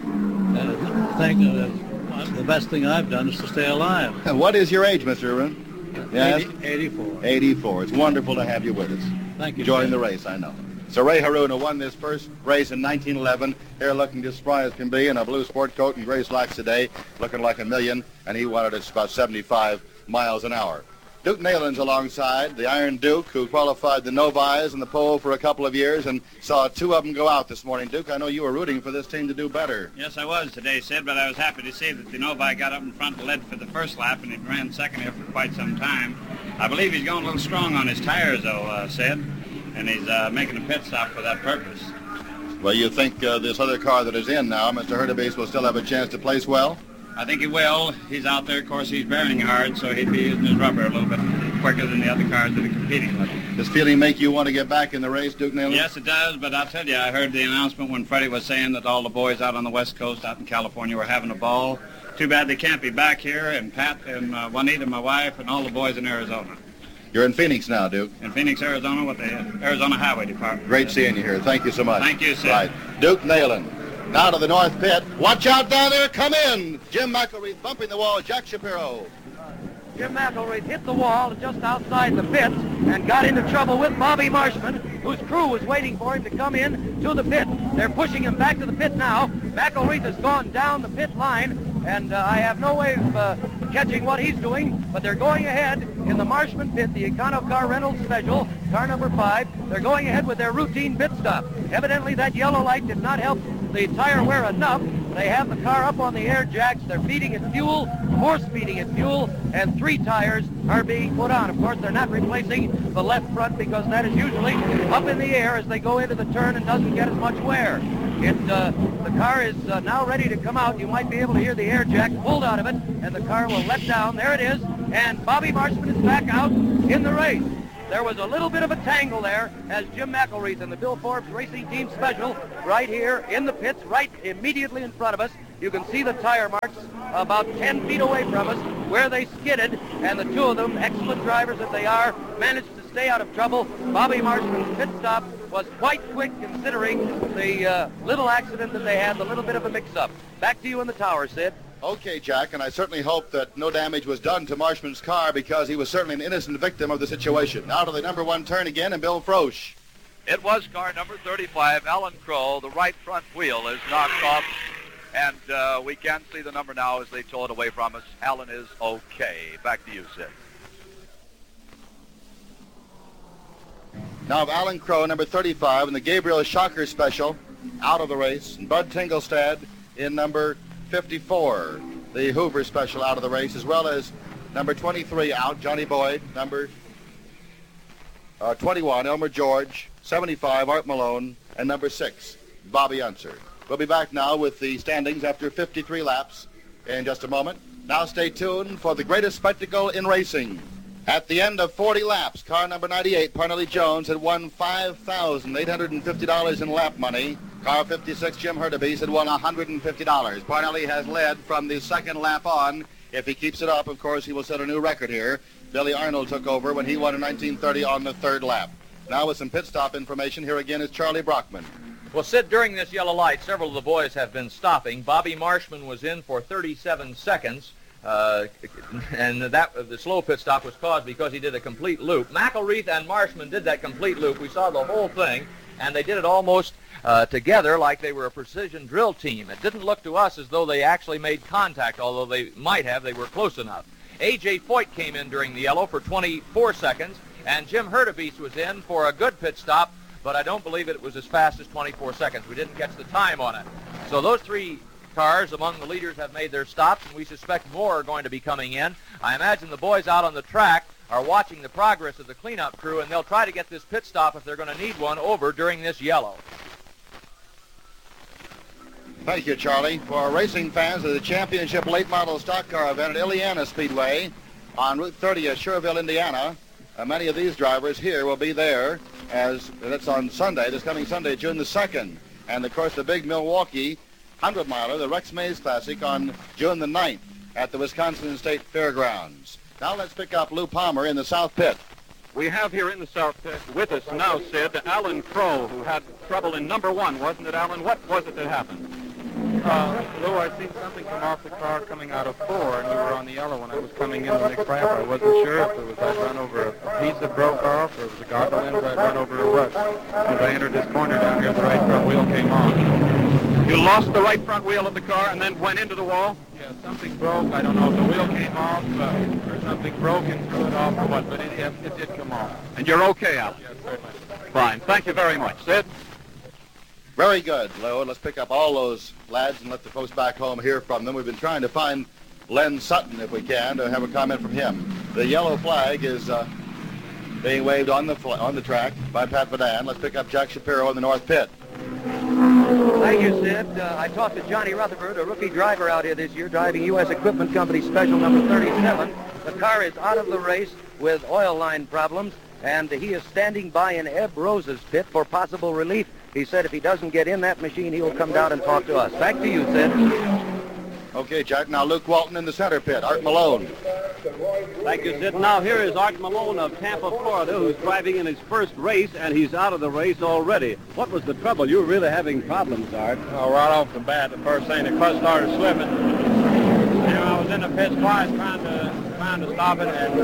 I think the best thing I've done is to stay alive. And what is your age, Mr. Haroon? Yes? 84. 84. It's wonderful to have you with us. Thank you. Enjoying the race, I know. So Ray Haroon, who won this first race in 1911, here looking as spry as can be in a blue sport coat and gray slacks today, looking like a million, and he won it at about 75 miles an hour. Duke Neyland's alongside, the Iron Duke, who qualified the Novi's and the pole for a couple of years and saw 2 of them go out this morning. Duke, I know you were rooting for this team to do better. Yes, I was today, Sid, but I was happy to see that the Novi got up in front and led for the first lap, and he ran second here for quite some time. I believe he's going a little strong on his tires, though, Sid, and he's making a pit stop for that purpose. Well, you think this other car that is in now, Mr. Hurtubise, will still have a chance to place well? I think he will. He's out there. Of course, he's bearing hard, so he'd be using his rubber a little bit quicker than the other cars that are competing with him. Does feeling make you want to get back in the race, Duke Neyland? Yes, it does, but I'll tell you, I heard the announcement when Freddie was saying that all the boys out on the West Coast, out in California, were having a ball. Too bad they can't be back here, and Pat and Juanita, my wife, and all the boys in Arizona. You're in Phoenix now, Duke. In Phoenix, Arizona, with the Arizona Highway Department. Great seeing you here. Thank you so much. Thank you, sir. Right. Duke Neyland. Now to the north pit. Watch out down there. Come in. Jim McElreath bumping the wall. Jack Shapiro. Jim McElreath hit the wall just outside the pits and got into trouble with Bobby Marshman, whose crew was waiting for him to come in to the pit. They're pushing him back to the pit now. McElreath has gone down the pit line, and I have no way of catching what he's doing, but they're going ahead in the Marshman pit, the Econocar Reynolds Special, car number 5. They're going ahead with their routine pit stop. Evidently that yellow light did not help the tire wear enough. They have the car up on the air jacks. They're feeding it fuel, force feeding it fuel, and 3 tires are being put on. Of course, they're not replacing the left front because that is usually up in the air as they go into the turn and doesn't get as much wear. The car is now ready to come out. You might be able to hear the air jack pulled out of it, and the car will let down. There it is, and Bobby Marshman is back out in the race. There was a little bit of a tangle there as Jim McElreath and the Bill Forbes Racing Team Special right here in the pits, right immediately in front of us. You can see the tire marks about 10 feet away from us where they skidded, and the two of them, excellent drivers that they are, managed to stay out of trouble. Bobby Marshman's pit stop was quite quick considering the little accident that they had, the little bit of a mix-up. Back to you in the tower, Sid. Okay, Jack, and I certainly hope that no damage was done to Marshman's car because he was certainly an innocent victim of the situation. Now to the number 1 turn again, and Bill Frosch. It was car number 35, Alan Crow. The right front wheel is knocked off, and we can see the number now as they tow it away from us. Alan is okay. Back to you, Sid. Now Alan Crow, number 35, in the Gabriel Shocker Special, out of the race. And Bud Tingelstad in number 54, the Hoover Special, out of the race, as well as number 23 out, Johnny Boyd, number 21, Elmer George, 75, Art Malone, and number 6, Bobby Unser. We'll be back now with the standings after 53 laps in just a moment. Now stay tuned for the greatest spectacle in racing. At the end of 40 laps, car number 98, Parnelli Jones, had won $5,850 in lap money. Car 56, Jim Hurtubise, had won $150. Parnelli has led from the second lap on. If he keeps it up, of course, he will set a new record here. Billy Arnold took over when he won in 1930 on the third lap. Now with some pit stop information, here again is Charlie Brockman. Well, Sid, during this yellow light, several of the boys have been stopping. Bobby Marshman was in for 37 seconds. And the slow pit stop was caused because he did a complete loop. McElreath and Marshman did that complete loop. We saw the whole thing, and they did it almost together like they were a precision drill team. It didn't look to us as though they actually made contact, although they might have. They were close enough. A.J. Foyt came in during the yellow for 24 seconds, and Jim Hurtubise was in for a good pit stop, but I don't believe it was as fast as 24 seconds. We didn't catch the time on it. So those three cars among the leaders have made their stops, and we suspect more are going to be coming in. I imagine the boys out on the track are watching the progress of the cleanup crew, and they'll try to get this pit stop, if they're going to need one, over during this yellow. Thank you, Charlie. For our racing fans of the championship late model stock car event at Illiana Speedway on Route 30 at Sherville, Indiana, many of these drivers here will be there, as that's on Sunday, this coming Sunday, June the 2nd. And, of course, the big Milwaukee 100-miler, the Rex Mays Classic, on June the 9th at the Wisconsin State Fairgrounds. Now let's pick up Lou Palmer in the South Pit. We have here in the South Pit with us now, Sid, Alan Crow, who had trouble in number 1, wasn't it, Alan? What was it that happened? Lou, I'd seen something come off the car coming out of 4, and we were on the yellow when I was coming in the next ramp. I wasn't sure if it was I'd run over a piece that broke off, or it was a goggle end, or I'd run over a rut. As I entered this corner down here, the right front wheel came on. You lost the right front wheel of the car and then went into the wall? Yeah, something broke. I don't know if the wheel came off or something broke and threw it off or what, but it did come off. And you're okay, Al? Yes, certainly. Fine. Thank you very much. Sid? Very good, Lou. Let's pick up all those lads and let the folks back home hear from them. We've been trying to find Len Sutton, if we can, to have a comment from him. The yellow flag is being waved on the track by Pat Vadan. Let's pick up Jack Shapiro in the North Pit. Thank you, Sid. I talked to Johnny Rutherford, a rookie driver out here this year, driving U.S. Equipment Company Special number 37. The car is out of the race with oil line problems, and he is standing by in Eb Rose's pit for possible relief. He said if he doesn't get in that machine, he will come down and talk to us. Back to you, Sid. Okay, Jack. Now Luke Walton in the center pit. Art Malone. Thank you, Sid. Now here is Art Malone of Tampa, Florida, who's driving in his first race, and he's out of the race already. What was the trouble? You were really having problems, Art. Oh, right off the bat, the first thing, the clutch started slipping. You know, I was in the pits twice trying to stop it, and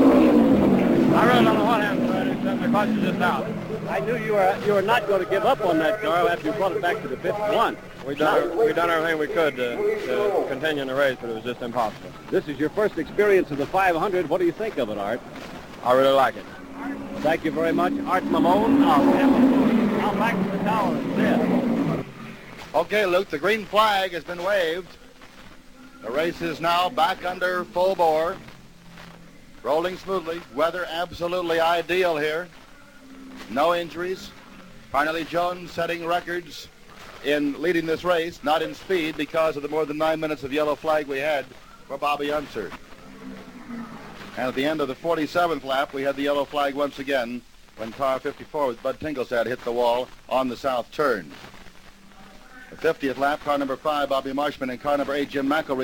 I really don't know what happened to it, except the clutch is just out. I knew you were not going to give up on that car after you brought it back to the pit once. We done everything we could to continue in the race, but it was just impossible. This is your first experience of the 500. What do you think of it, Art? I really like it. Thank you very much, Art Malone. Now back to the tower, Sid. Okay, Luke, the green flag has been waved. The race is now back under full bore. Rolling smoothly. Weather absolutely ideal here. No injuries. Parnelli Jones setting records in leading this race, not in speed because of the more than 9 minutes of yellow flag we had for Bobby Unser. And at the end of the 47th lap, we had the yellow flag once again when car 54 with Bud Tinglestad hit the wall on the south turn. The 50th lap, car number 5, Bobby Marshman, and car number 8, Jim McElreath.